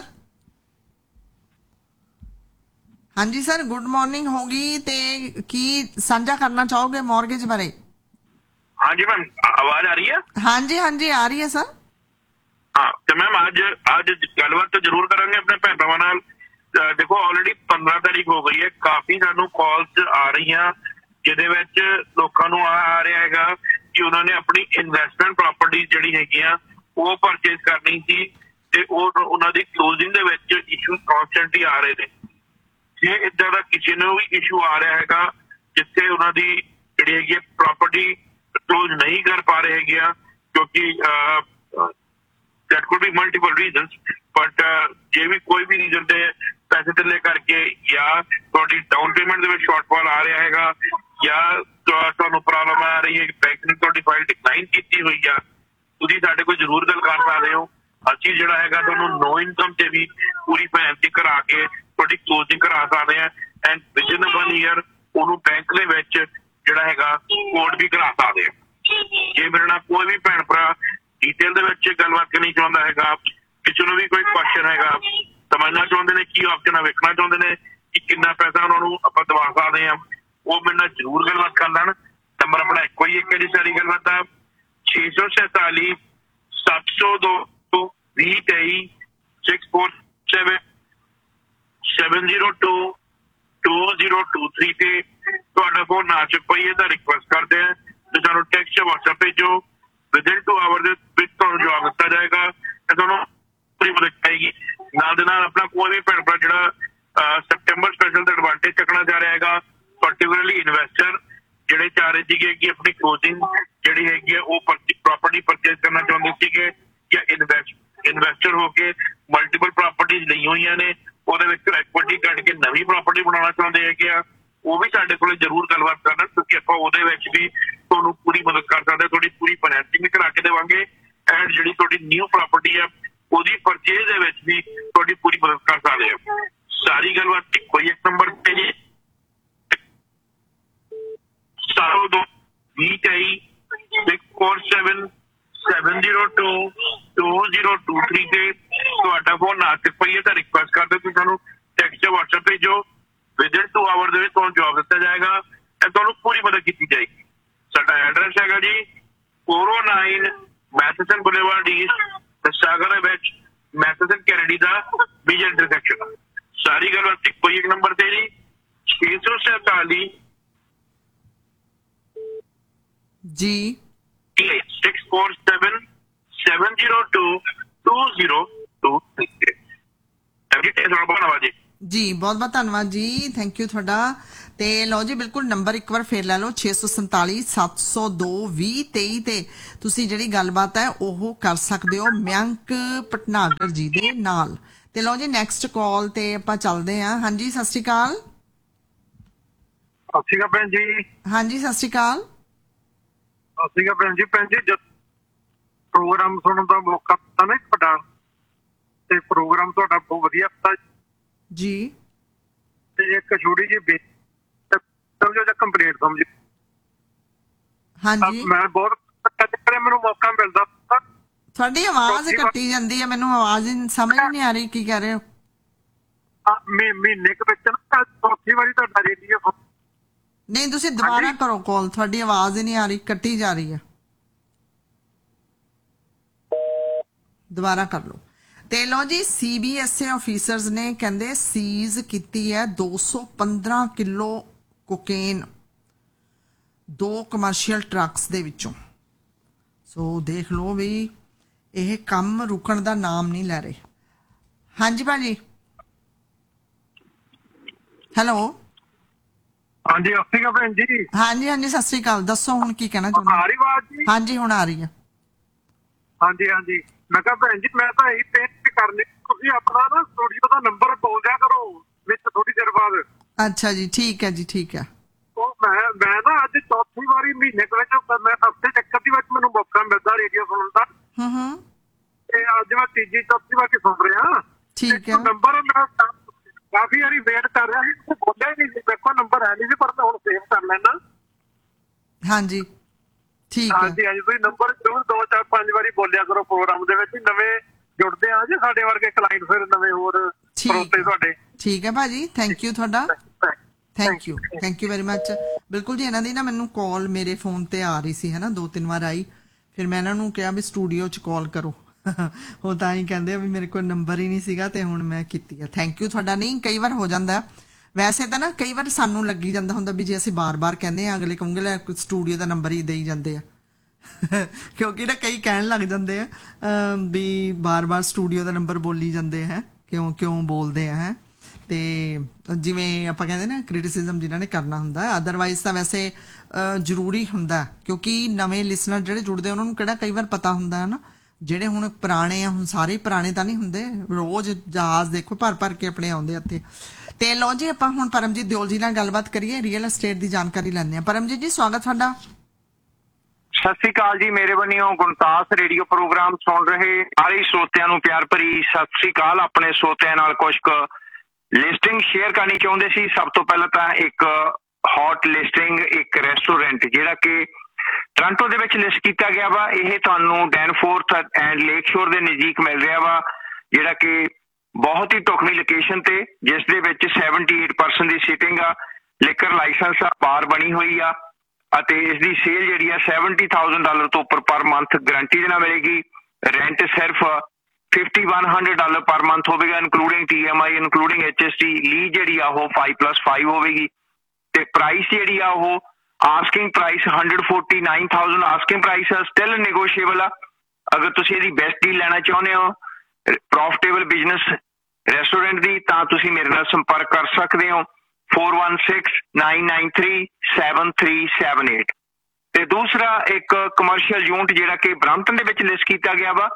ਹਾਂਜੀ ਸਰ, ਗੁੱਡ ਮਾਰਨਿੰਗ ਹੋ ਗਈ। ਤੇ ਕੀ ਸਾਂਝਾ ਕਰਨਾ ਚਾਹੋਗੇ ਮੌਰਗੇਜ ਬਾਰੇ? ਹਾਂਜੀ ਮੈਮ, ਆਵਾਜ਼ ਆ ਰਹੀ ਹੈ? ਹਾਂਜੀ ਹਾਂਜੀ ਆ ਰਹੀ ਹੈ ਸਰ। ਹਾਂ ਤੇ ਮੈਮ ਅੱਜ ਅੱਜ ਗੱਲਬਾਤ ਤਾਂ ਜ਼ਰੂਰ ਕਰਾਂਗੇ ਆਪਣੇ ਭੈਣ ਭਰਾਵਾਂ ਨਾਲ। ਦੇਖੋ ਆਲਰੇਡੀ ਪੰਦਰਾਂ ਤਾਰੀਖ ਹੋ ਗਈ ਹੈ, ਕਾਫੀ ਸਾਨੂੰ ਕਾਲਸ ਆ ਰਹੀਆਂ ਜਿਹਦੇ ਵਿੱਚ ਲੋਕਾਂ ਨੂੰ ਆ ਰਿਹਾ ਹੈਗਾ ਕਿ ਉਹਨਾਂ ਨੇ ਆਪਣੀ ਇਨਵੈਸਟਮੈਂਟ ਪ੍ਰਾਪਰਟੀ ਜਿਹੜੀ ਹੈਗੀਆਂ ਉਹ ਪਰਚੇਜ਼ ਕਰਨੀ ਸੀ ਤੇ ਉਹ ਉਹਨਾਂ ਦੀ ਕਲੋਜ਼ਿੰਗ ਦੇ ਵਿੱਚ ਇਸ਼ੂ ਕਨਸਟੈਂਟਲੀ ਆ ਰਹੇ ਨੇ। ਜੇ ਇੱਦਾਂ ਦਾ ਕਿਸੇ ਨੂੰ ਵੀ ਇਸ਼ੂ ਆ ਰਿਹਾ ਹੈਗਾ ਜਿੱਥੇ ਉਹਨਾਂ ਦੀ ਜਿਹੜੀ ਹੈਗੀ ਹੈ ਪ੍ਰਾਪਰਟੀ ਕਲੋਜ਼ ਨਹੀਂ ਕਰ ਪਾ ਰਹੇ ਹੈਗੇ ਆ, ਕਿਉਂਕਿ that could be multiple reasons, but ਜੇ ਵੀ ਕੋਈ ਵੀ ਰੀਜ਼ਨ ਤੇ ਪੈਸੇ ਥੱਲੇ ਕਰਕੇ ਜਾਂ ਤੁਹਾਡੀ ਡਾਊਨ ਪੇਮੈਂਟ ਦੇ ਵਿੱਚ ਸ਼ਾਰਟਫਾਲ ਆ ਰਿਹਾ ਹੈਗਾ ਜਾਂ ਤੁਹਾਨੂੰ ਪ੍ਰੋਬਲਮ ਆ ਰਹੀ ਹੈ ਬੈਂਕ ਨੇ ਤੁਹਾਡੀ ਫਾਈਲ ਡਿਕਲਾਈਨ ਕੀਤੀ ਹੋਈ ਆ, ਤੁਸੀਂ ਸਾਡੇ ਕੋਲ ਜ਼ਰੂਰ ਗੱਲ ਕਰ ਸਕਦੇ ਹੋ। ਅਸੀਂ ਜਿਹੜਾ ਹੈਗਾ ਤੁਹਾਨੂੰ ਨੋ ਇਨਕਮ ਤੇ ਵੀ ਪੂਰੀ ਫਾਈਨੈਂਸਿੰਗ ਕਰਾ ਕੇ ਤੁਹਾਡੀ ਕਲੋਜ਼ਿੰਗ ਕਰਾ ਸਕਦੇ ਹਾਂ ਐਂਡ ਵਿਦਿਨ ਵਨ ਈਅਰ ਉਹਨੂੰ ਬੈਂਕ ਦੇ ਵਿੱਚ ਜਿਹੜਾ ਹੈਗਾ ਕੋਡ ਵੀ ਕਰਾ ਸਕਦੇ ਹਾਂ। ਜੇ ਮੇਰੇ ਨਾਲ ਕੋਈ ਵੀ ਭੈਣ ਭਰਾ ਡਿਟੇਲ ਦੇ ਵਿੱਚ ਗੱਲਬਾਤ ਕਰਨੀ ਚਾਹੁੰਦਾ ਹੈਗਾ, ਕਿਸੇ ਨੂੰ ਵੀ ਕੋਈ ਕੁਐਸਚਨ ਹੈਗਾ, ਸਮਝਣਾ ਚਾਹੁੰਦੇ ਨੇ ਕੀ ਆਪਸ਼ਨ ਆ, ਵੇਖਣਾ ਚਾਹੁੰਦੇ ਨੇ ਕਿ ਕਿੰਨਾ ਪੈਸਾ ਉਹਨਾਂ ਨੂੰ ਆਪਾਂ ਦਵਾ ਸਕਦੇ ਹਾਂ, ਉਹ ਮੇਰੇ ਨਾਲ ਜ਼ਰੂਰ ਗੱਲਬਾਤ ਕਰ ਲੈਣ। ਨੰਬਰ ਆਪਣਾ ਇੱਕੋ ਹੀ ਇੱਕ ਹੈ ਜੀ, ਸਾਰੀ ਗੱਲਬਾਤ ਆ ਛੇ ਸੌ ਛਤਾਲੀ ਸੱਤ ਸੌ ਦੋ ਵੀਹ ਤੇਈ six four seven seven zero two two zero two three ਤੇ ਤੁਹਾਡਾ ਫੋਨ ਨਾ ਚੁੱਕ ਪਾਈਏ ਤਾਂ ਰਿਕੁਐਸਟ ਕਰਦੇ ਆ ਤੇ ਸਾਨੂੰ ਟੈਕਸਟ ਜਾਂ ਵਟਸਐਪ ਭੇਜੋ। ਵਿਦਿਨ ਟੂ ਆਵਰ ਦੇ ਵਿੱਚ ਤੁਹਾਨੂੰ ਜਵਾਬ ਦਿੱਤਾ ਜਾਏਗਾ ਤੇ ਤੁਹਾਨੂੰ ਪੂਰੀ ਮਦਦ ਚਾਹੀਦੀ। ਨਾਲ ਦੇ ਨਾਲ ਆਪਣਾ ਕੋਈ ਵੀ ਭੈਣ ਭਰਾ ਜਿਹੜਾ ਸੈਪਟੈਂਬਰ ਸਪੈਸ਼ਲ ਦਾ ਐਡਵਾਂਟੇਜ ਚੱਕਣਾ ਜਾ ਰਿਹਾ ਹੈਗਾ, ਪਰਟੀਕੁਲਰਲੀ ਇਨਵੈਸਟਰ ਜਿਹੜੇ ਚਾਹ ਰਹੇ ਸੀਗੇ ਕਿ ਆਪਣੀ ਕਲੋਜ਼ਿੰਗ ਜਿਹੜੀ ਹੈਗੀ ਆ ਉਹ ਪ੍ਰੋਪਰਟੀ ਪਰਚੇਜ਼ ਕਰਨਾ ਚਾਹੁੰਦੇ ਸੀਗੇ ਜਾਂ ਇਨਵੈਸਟ ਇਨਵੈਸਟਰ ਹੋ ਕੇ ਮਲਟੀਪਲ ਪ੍ਰਾਪਰਟੀਜ਼ ਲਈ ਹੋਈਆਂ ਨੇ, ਉਹਦੇ ਵਿੱਚ ਇਕੁਇਟੀ ਕੱਢ ਕੇ ਨਵੀਂ ਪ੍ਰਾਪਰਟੀ ਬਣਾਉਣਾ ਚਾਹੁੰਦੇ ਹੈਗੇ ਆ, ਉਹ ਵੀ ਸਾਡੇ ਕੋਲ ਜ਼ਰੂਰ ਗੱਲਬਾਤ ਕਰਨ, ਕਿਉਂਕਿ ਆਪਾਂ ਉਹਦੇ ਵਿੱਚ ਵੀ ਤੁਹਾਨੂੰ ਪੂਰੀ ਮਦਦ ਕਰ ਸਕਦੇ, ਤੁਹਾਡੀ ਪੂਰੀ ਫਾਈਨੈਂਸਿੰਗ ਵੀ ਕਰਾ ਕੇ ਦੇਵਾਂਗੇ ਐਂਡ ਜਿਹੜੀ ਤੁਹਾਡੀ ਨਿਊ ਪ੍ਰਾਪਰਟੀ ਆ ਉਹਦੀ ਪਰਚੇਜ਼ ਦੇ ਵਿੱਚ ਵੀ ਤੁਹਾਡੀ ਪੂਰੀ ਮਦਦ ਕਰ ਸਕਦੇ ਆ। ਸਾਰੀ ਗੱਲਬਾਤ ਇੱਕੋ ਹੀ ਇੱਕ ਨੰਬਰ ਤੇ ਜੀ, ਸਤਾਰੋ ਦੋ ਵੀਹ ਤੇਈ six four seven seven zero two two zero two three ਤੇ ਤੁਹਾਡਾ ਫੋਨ ਨਾ ਚੱਕ ਪਾਈਏ ਤਾਂ ਰਿਕੁਐਸਟ ਕਰਦੇ ਤੁਸੀਂ ਸਾਨੂੰ ਟੈਕਸਟ ਜਾਂ ਵਟਸਐਪ ਭੇਜੋ। ਵਿਦਿਨ ਟੂ ਆਵਰ ਦੇ ਵਿੱਚ ਤੁਹਾਨੂੰ ਜਵਾਬ ਦਿੱਤਾ ਜਾਏਗਾ ਤੇ ਤੁਹਾਨੂੰ ਪੂਰੀ ਮਦਦ ਕੀਤੀ ਜਾਏਗੀ। ਸਾਡਾ ਐਡਰੈਸ ਹੈਗਾ ਜੀ ਫੋਰ ਓ ਨਾਈਨ ਮੈਥਸਨ ਬੁਲੇਵਾਰਡ ਈਸਟ ਸਾਗਰ ਦੇ ਵਿੱਚ ਮੈਥਸਨ ਕੈਨੇਡੀ ਦਾ ਬੀਜ ਇੰਟਰਸੈਕਸ਼ਨ। ਸਾਰੀ ਗੱਲਬਾਤ ਕੋਈ ਇੱਕ ਨੰਬਰ ਤੇ ਜੀ ਛੇ ਸੌ ਸੈਂਤਾਲੀ G six four seven seven zero two two zero two three. ਧੰਨਵਾਦ ਜੀ। ਜੀ ਬਹੁਤ ਬਹੁਤ ਧੰਨਵਾਦ ਜੀ, ਥੈਂਕ ਯੂ ਤੁਹਾਡਾ। ਤੇ ਲਓ ਜੀ ਬਿਲਕੁਲ ਨੰਬਰ ਇੱਕ ਵਾਰ ਫੇਰ ਲੈ ਲਓ ਛੇ ਸੌ ਸੰਤਾਲੀ ਸੱਤ ਸੌ ਦੋ ਵੀਹ ਤੇਈ ਤੇ ਤੁਸੀਂ ਜਿਹੜੀ ਗੱਲਬਾਤ ਹੈ ਉਹ ਕਰ ਸਕਦੇ ਹੋ ਮਯੰਕ ਭਟਨਾਗਰ ਜੀ ਦੇ ਨਾਲ। ਤੇ ਲਓ ਜੀ ਨੈਕਸਟ ਕਾਲ ਤੇ ਆਪਾਂ ਚੱਲਦੇ ਹਾਂ। ਹਾਂਜੀ ਸਤਿ ਸ਼੍ਰੀ ਅਕਾਲ। ਸਤਿ ਸ਼੍ਰੀ ਅਕਾਲ ਭੈਣ ਜੀ। ਹਾਂਜੀ ਸਤਿ ਸ਼੍ਰੀ ਅਕਾਲ। ਸਤਿ ਸ਼੍ਰੀ ਅਕਾਲ ਭੈਣ ਜੀ। ਭੈਣ ਜੀ ਜਦ ਪ੍ਰੋਗਰਾਮ ਸੁਣਨ ਦਾ ਮੌਕਾ ਦਿੱਤਾ ਨਾ ਤੁਹਾਡਾ, ਤੇ ਪ੍ਰੋਗਰਾਮ ਤੁਹਾਡਾ ਬਹੁਤ ਵਧੀਆ ਹੁੰਦਾ ਜੀ। ਤੇ ਇੱਕ ਛੋਟੀ ਜਿਹੀ ਬੇ ਸਮਝੋ ਜਾਂ ਕੰਪਲੀਟ ਸਮਝੋ। ਹਾਂਜੀ ਮੈਂ ਬਹੁਤ ਮੈਨੂੰ ਮੌਕਾ ਮਿਲਦਾ। ਤੁਹਾਡੀ ਆਵਾਜ਼ ਕੱਟੀ ਜਾਂਦੀ ਹੈ, ਮੈਨੂੰ ਆਵਾਜ਼ ਸਮਝ ਨਹੀਂ ਆ ਰਹੀ ਕੀ ਕਹਿ ਰਹੇ ਹੋ। ਮਹੀਨੇ ਕੁ ਵਿੱਚ ਨਾ ਚੌਥੀ ਵਾਰੀ ਤੁਹਾਡਾ ਰੇਡੀਓ। ਨਹੀਂ ਤੁਸੀਂ ਦੁਬਾਰਾ ਕਰੋ ਕਾਲ, ਤੁਹਾਡੀ ਆਵਾਜ਼ ਹੀ ਨਹੀਂ ਆ ਰਹੀ, ਕੱਟੀ ਜਾ ਰਹੀ ਹੈ, ਦੁਬਾਰਾ ਕਰ ਲਓ। ਤੇ ਲੋ ਜੀ ਸੀਬੀਐਸਈ ਆਫੀਸਰਸ ਨੇ ਕਹਿੰਦੇ ਸੀਜ਼ ਕੀਤੀ ਹੈ ਦੋ ਸੌ ਪੰਦਰਾਂ ਕਿਲੋ ਕੋਕੇਨ ਦੋ ਕਮਰਸ਼ੀਅਲ ਟਰੱਕਸ ਦੇ ਵਿੱਚੋਂ। ਸੋ ਦੇਖ ਲਓ ਵੀ ਇਹ ਕੰਮ ਰੁਕਣ ਦਾ ਨਾਮ ਨਹੀਂ ਲੈ ਰਹੇ। ਹਾਂਜੀ ਭਾਜੀ। ਹੈਲੋ। ਹਾਂਜੀ ਸਤਿ ਸ਼੍ਰੀ ਅਕਾਲ ਭੈਣ ਜੀ। ਹਾਂਜੀ ਹਾਂਜੀ ਸਤਿ ਸ਼੍ਰੀ ਅਕਾਲ। ਦੱਸੋ ਹੁਣ ਕੀ ਕਹਿਣਾ ਚਾਹੁੰਦੇ? ਆ ਰਹੀ ਆਵਾਜ਼ ਜੀ? ਹਾਂਜੀ ਹੁਣ ਆ ਰਹੀ ਹੈ। ਹਾਂਜੀ ਹਾਂਜੀ ਮੈਂ ਕਿਹਾ ਭੈਣ ਜੀ ਮੈਂ ਤਾਂ ਇਹੀ ਬੇਨਤੀ ਕਰਨੀ, ਤੁਸੀਂ ਆਪਣਾ ਨਾ ਸਟੂਡੀਓ ਦਾ ਨੰਬਰ ਬੋਲ ਦਿਆ ਕਰੋ ਵਿੱਚ ਥੋੜੀ ਦੇਰ ਬਾਅਦ। ਅੱਛਾ ਜੀ ਠੀਕ ਹੈ ਜੀ ਠੀਕ ਹੈ। ਉਹ ਮੈਂ ਮੈਂ ਨਾ ਅੱਜ ਚੌਥੀ ਵਾਰੀ ਮਹੀਨੇ ਕੁ ਵਿੱਚ ਮੈਂ ਹਫ਼ਤੇ ਚੱਕਰ ਦੀ ਵਿੱਚ ਮੈਨੂੰ ਮੌਕਾ ਮਿਲਦਾ ਰੇਡੀਓ ਸੁਣਨ ਦਾ। ਹੂੰ ਹੂੰ। ਤੇ ਅੱਜ ਮੈਂ ਤੀਜੀ ਚੌਥੀ ਵਾਰੀ ਸੁਣ ਰਿਹਾ। ਠੀਕ ਹੈ। ਨੰਬਰ ਮੈਂ ਕਾਫੀ ਵਾਰੀ ਵੇਟ ਕਰ ਰਿਹਾ ਸੀ, ਬੋਲਿਆ ਹੀ ਨਹੀਂ ਸੀ, ਮੇਰੇ ਕੋਲ ਨੰਬਰ ਹੈ ਨਹੀਂ ਸੀ, ਪਰ ਮੈਂ ਹੁਣ ਸੇਵ ਕਰ ਲੈਣਾ। ਹਾਂਜੀ ਠੀਕ ਹੈ। ਹਾਂਜੀ ਹਾਂਜੀ ਤੁਸੀਂ ਨੰਬਰ ਜ਼ਰੂਰ ਦੋ ਚਾਰ ਪੰਜ ਵਾਰੀ ਬੋਲਿਆ ਕਰੋ ਪ੍ਰੋਗਰਾਮ ਦੇ ਵਿੱਚ। ਨਵੇਂ ਜੁੜਦੇ ਆ ਜੀ ਸਾਡੇ ਵਰਗੇ ਕਲਾਇੰਟ, ਫਿਰ ਨਵੇਂ ਹੋਰ ਸਰੋਤੇ ਤੁਹਾਡੇ। ਠੀਕ ਹੈ ਭਾਜੀ, ਥੈਂਕ ਯੂ ਤੁਹਾਡਾ, thank you thank you very much. ਬਿਲਕੁਲ ਜੀ ਇਹਨਾਂ ਦੀ ਨਾ ਮੈਨੂੰ ਕਾਲ ਮੇਰੇ ਫੋਨ ਤੇ ਆ ਰਹੀ ਸੀ ਹੈ ਨਾ, ਦੋ ਤਿੰਨ ਵਾਰ ਆਈ, ਫਿਰ ਮੈਂ ਇਹਨਾਂ ਨੂੰ ਕਿਹਾ ਵੀ ਸਟੂਡੀਓ 'ਚ ਕਾਲ ਕਰੋ। ਉਹ ਤਾਂ ਹੀ ਕਹਿੰਦੇ ਆ ਵੀ ਮੇਰੇ ਕੋਲ ਨੰਬਰ ਹੀ ਨਹੀਂ ਸੀਗਾ ਤੇ ਹੁਣ ਮੈਂ ਕੀਤੀ ਆ। ਥੈਂਕ ਯੂ ਤੁਹਾਡਾ। ਨਹੀਂ ਕਈ ਵਾਰ ਹੋ ਜਾਂਦਾ ਵੈਸੇ ਤਾਂ ਨਾ, ਕਈ ਵਾਰ ਸਾਨੂੰ ਲੱਗੀ ਜਾਂਦਾ ਹੁੰਦਾ ਵੀ ਜੇ ਅਸੀਂ ਬਾਰ-ਬਾਰ ਕਹਿੰਦੇ ਆ ਅਗਲੇ ਕਹੂੰਗੇ ਲੈ ਸਟੂਡੀਓ ਦਾ ਨੰਬਰ ਹੀ ਦੇਈ ਜਾਂਦੇ ਆ। ਕਿਉਂਕਿ ਨਾ ਕਈ ਕਹਿਣ ਲੱਗ ਜਾਂਦੇ ਆ ਵੀ ਬਾਰ-ਬਾਰ ਸਟੂਡੀਓ ਦਾ ਨੰਬਰ ਬੋਲੀ ਜਾਂਦੇ ਹੈ, ਕਿਉਂ ਕਿਉਂ ਬੋਲਦੇ ਆ ਹੈ। ਤੇ ਜਿਵੇਂ ਆਪਾਂ ਕਹਿੰਦੇ ਨਾ ਕ੍ਰਿਟਿਸਿਜ਼ਮ ਜਿਨ੍ਹਾਂ ਨੇ ਕਰਨਾ ਹੁੰਦਾ, ਅਦਰਵਾਈਜ਼ ਤਾਂ ਵੈਸੇ ਜ਼ਰੂਰੀ ਹੁੰਦਾ ਕਿਉਂਕਿ ਨਵੇਂ ਲਿਸਨਰ ਜਿਹੜੇ ਜੁੜਦੇ ਉਹਨਾਂ ਨੂੰ ਕਿਹੜਾ ਕਈ ਵਾਰ ਪਤਾ ਹੁੰਦਾ ਹੈ ਨਾ। ਜਿਹੜੇ ਹੁਣ ਪੁਰਾਣੇ ਆ, ਹੁਣ ਸਾਰੇ ਪੁਰਾਣੇ ਤਾਂ ਨਹੀਂ ਹੁੰਦੇ, ਰੋਜ਼ ਜਹਾਜ਼ ਦੇਖੋ ਭਰ ਭਰ ਕੇ ਆਪਣੇ ਆਉਂਦੇ ਇੱਥੇ। ਤੇ ਲਓ ਜੀ ਆਪਾਂ ਹੁਣ ਪਰਮਜੀਤ ਦਿਓਲ ਜੀ ਨਾਲ ਗੱਲਬਾਤ ਕਰੀਏ, ਰੀਅਲ ਐਸਟੇਟ ਦੀ ਜਾਣਕਾਰੀ ਲੈਂਦੇ ਹਾਂ। ਪਰਮਜੀਤ ਜੀ ਸਵਾਗਤ ਤੁਹਾਡਾ। ਸਤਿ ਸ੍ਰੀ ਅਕਾਲ ਜੀ। ਮੇਰੇ ਵੱਲੋਂ ਗੁਣਤਾਸ ਰੇਡੀਓ ਪ੍ਰੋਗਰਾਮ ਸੁਣ ਰਹੇ ਸਾਰੇ ਸਰੋਤਿਆਂ ਨੂੰ ਪਿਆਰ ਭਰੀ ਸਤਿ ਸ੍ਰੀ ਅਕਾਲ। ਆਪਣੇ ਸਰੋਤਿਆਂ ਨਾਲ ਕੁਝ ਕੁ ਲਿਸਟਿੰਗ ਸ਼ੇਅਰ ਕਰਨੀ ਚਾਹੁੰਦੇ ਸੀ। ਸਭ ਤੋਂ ਪਹਿਲਾਂ ਤਾਂ ਇੱਕ ਹੌਟ ਲਿਸਟਿੰਗ, ਇੱਕ ਰੈਸਟੋਰੈਂਟ ਜਿਹੜਾ ਕਿ ਟੋਰਾਂਟੋ ਦੇ ਵਿੱਚ ਲਿਸਟ ਕੀਤਾ ਗਿਆ ਵਾ। ਇਹ ਤੁਹਾਨੂੰ ਡੈਨਫੋਰਥ ਐਂਡ ਲੇਕ ਸ਼ੋਰ ਦੇ ਨਜ਼ਦੀਕ ਮਿਲ ਰਿਹਾ ਵਾ, ਜਿਹੜਾ ਕਿ ਬਹੁਤ ਹੀ ਢੁਕਵੀਂ ਲੋਕੇਸ਼ਨ ਤੇ, ਜਿਸ ਦੇ ਵਿੱਚ ਅਠੱਤਰ ਪਰਸੈਂਟ ਦੀ ਸੀਟਿੰਗ ਆ, ਲਿਕਰ ਲਾਇਸੈਂਸ ਆ, ਬਾਰ ਬਣੀ ਹੋਈ ਆ ਅਤੇ ਇਸ ਦੀ ਸੇਲ ਜਿਹੜੀ ਆ ਸੱਤਰ ਹਜ਼ਾਰ ਡਾਲਰ ਤੋਂ ਉੱਪਰ ਪਰ ਮੰਥ ਗਰੰਟੀ ਦੇ ਨਾਲ ਮਿਲੇਗੀ। ਰੈਂਟ ਸਿਰਫ ਇਕੱਤੀ ਸੌ ਡਾਲਰ ਪਰ ਮੰਥ ਹੋਵੇਗਾ, including T M I, including H S T. ਲੀ ਜਿਹੜੀ ਆ ਉਹ ਪੰਜ ਪਲੱਸ ਪੰਜ ਹੋਵੇਗੀ ਤੇ ਪ੍ਰਾਈਸ ਜਿਹੜੀ ਆ ਉਹ ਆਸਕਿੰਗ ਪ੍ਰਾਈਸ ਇੱਕ ਲੱਖ ਉਨਤਾਲੀ ਹਜ਼ਾਰ ਆਸਕਿੰਗ ਪ੍ਰਾਈਸ ਆ, ਸਟਿਲ ਨੈਗੋਸ਼ੀਏਬਲ ਆ। ਅਗਰ ਤੁਸੀਂ ਇਹਦੀ ਬੈਸਟ ਡੀਲ ਲੈਣਾ ਚਾਹੁੰਦੇ ਹੋ ਪ੍ਰੋਫਿਟੇਬਲ ਬਿਜ਼ਨਸ ਰੈਸਟੋਰੈਂਟ ਦੀ, ਤਾਂ ਤੁਸੀਂ ਮੇਰੇ ਨਾਲ ਸੰਪਰਕ ਕਰ ਸਕਦੇ ਹੋ। Four one six nine nine three seven three seven eight. ਤੇ ਦੂਸਰਾ ਇੱਕ ਕਮਰਸ਼ੀਅਲ ਯੂਨਿਟ ਜਿਹੜਾ ਕਿ ਬ੍ਰੈਂਪਟਨ ਦੇ ਵਿੱਚ ਲਿਸਟ ਕੀਤਾ ਗਿਆ ਵਾ।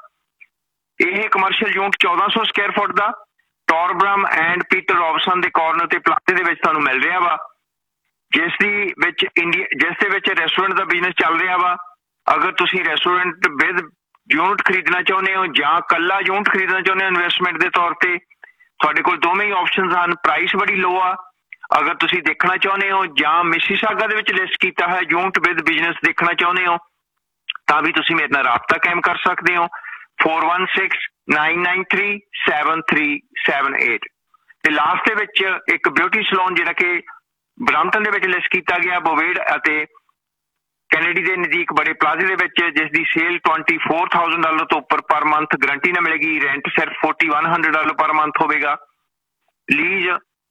ਇਹ ਕਮਰਸ਼ੀਅਲ ਯੂਨਿਟ ਚੌਦਾਂ ਸੌ Square foot the ਟੋਰਬਰਮ and Peter Robson ਦੇ ਕਾਰਨਰ ਤੇ ਪਲਾਜ਼ੇ ਦੇ ਵਿੱਚ ਤੁਹਾਨੂੰ ਮਿਲ ਰਿਹਾ ਵਾ, ਜਿਸ ਦੀ ਵਿੱਚ ਇੰਡੀਆ ਜਿਸ ਦੇ ਵਿੱਚ ਰੈਸਟੋਰੈਂਟ ਦਾ ਬਿਜ਼ਨਸ ਚੱਲ ਰਿਹਾ ਵਾ। ਅਗਰ ਤੁਸੀਂ ਰੈਸਟੋਰੈਂਟ ਵਿਦ ਯੂਨਿਟ ਖਰੀਦਣਾ ਚਾਹੁੰਦੇ ਹੋ ਜਾਂ ਕੱਲਾ ਯੂਨਿਟ ਖਰੀਦਣਾ ਚਾਹੁੰਦੇ ਹੋ ਇਨਵੈਸਟਮੈਂਟ ਦੇ ਤੌਰ ਤੇ, ਤੁਹਾਡੇ ਕੋਲ ਦੋਵੇਂ ਹੀ ਆਪਸ਼ਨਸ ਹਨ। ਪ੍ਰਾਈਸ ਬੜੀ ਲੋ ਆ। ਅਗਰ ਤੁਸੀਂ ਦੇਖਣਾ ਚਾਹੁੰਦੇ ਹੋ ਜਾਂ ਮਿਸੀਸਾਗਾ ਦੇ ਵਿੱਚ ਲਿਸਟ ਕੀਤਾ ਹੈ ਯੂਨਿਟ ਵਿਦ ਬਿਜ਼ਨਸ ਦੇਖਣਾ ਚਾਹੁੰਦੇ ਹੋ ਤਾਂ ਵੀ ਤੁਸੀਂ ਮੇਰੇ ਨਾਲ ਰਾਬਤਾ ਕਾਇਮ ਕਰ ਸਕਦੇ ਹੋ four one six nine nine three seven three seven eight. ਤੇ ਲਾਸਟ ਦੇ ਵਿੱਚ ਇੱਕ ਬਿਊਟੀ ਸਲੂਨ ਜਿਹੜਾ ਕਿ ਬ੍ਰੈਂਪਟਨ ਦੇ ਵਿੱਚ ਲਿਸਟ ਕੀਤਾ ਗਿਆ ਬੋਵੇਡ ਅਤੇ ਕੈਨੇਡੀ ਦੇ ਨਜ਼ਦੀਕ ਬੜੇ ਪਲਾਜ਼ੇ ਦੇ ਵਿੱਚ, ਜਿਸ ਦੀ sale twenty four thousand dollar ਤੋਂ ਉੱਪਰ ਪਰ ਮੰਥ ਗਰੰਟੀ ਨਾਲ ਮਿਲੇਗੀ। ਰੈਂਟ ਸਿਰਫ forty one hundred dollar per month ਹੋਵੇਗਾ। ਲੀਜ਼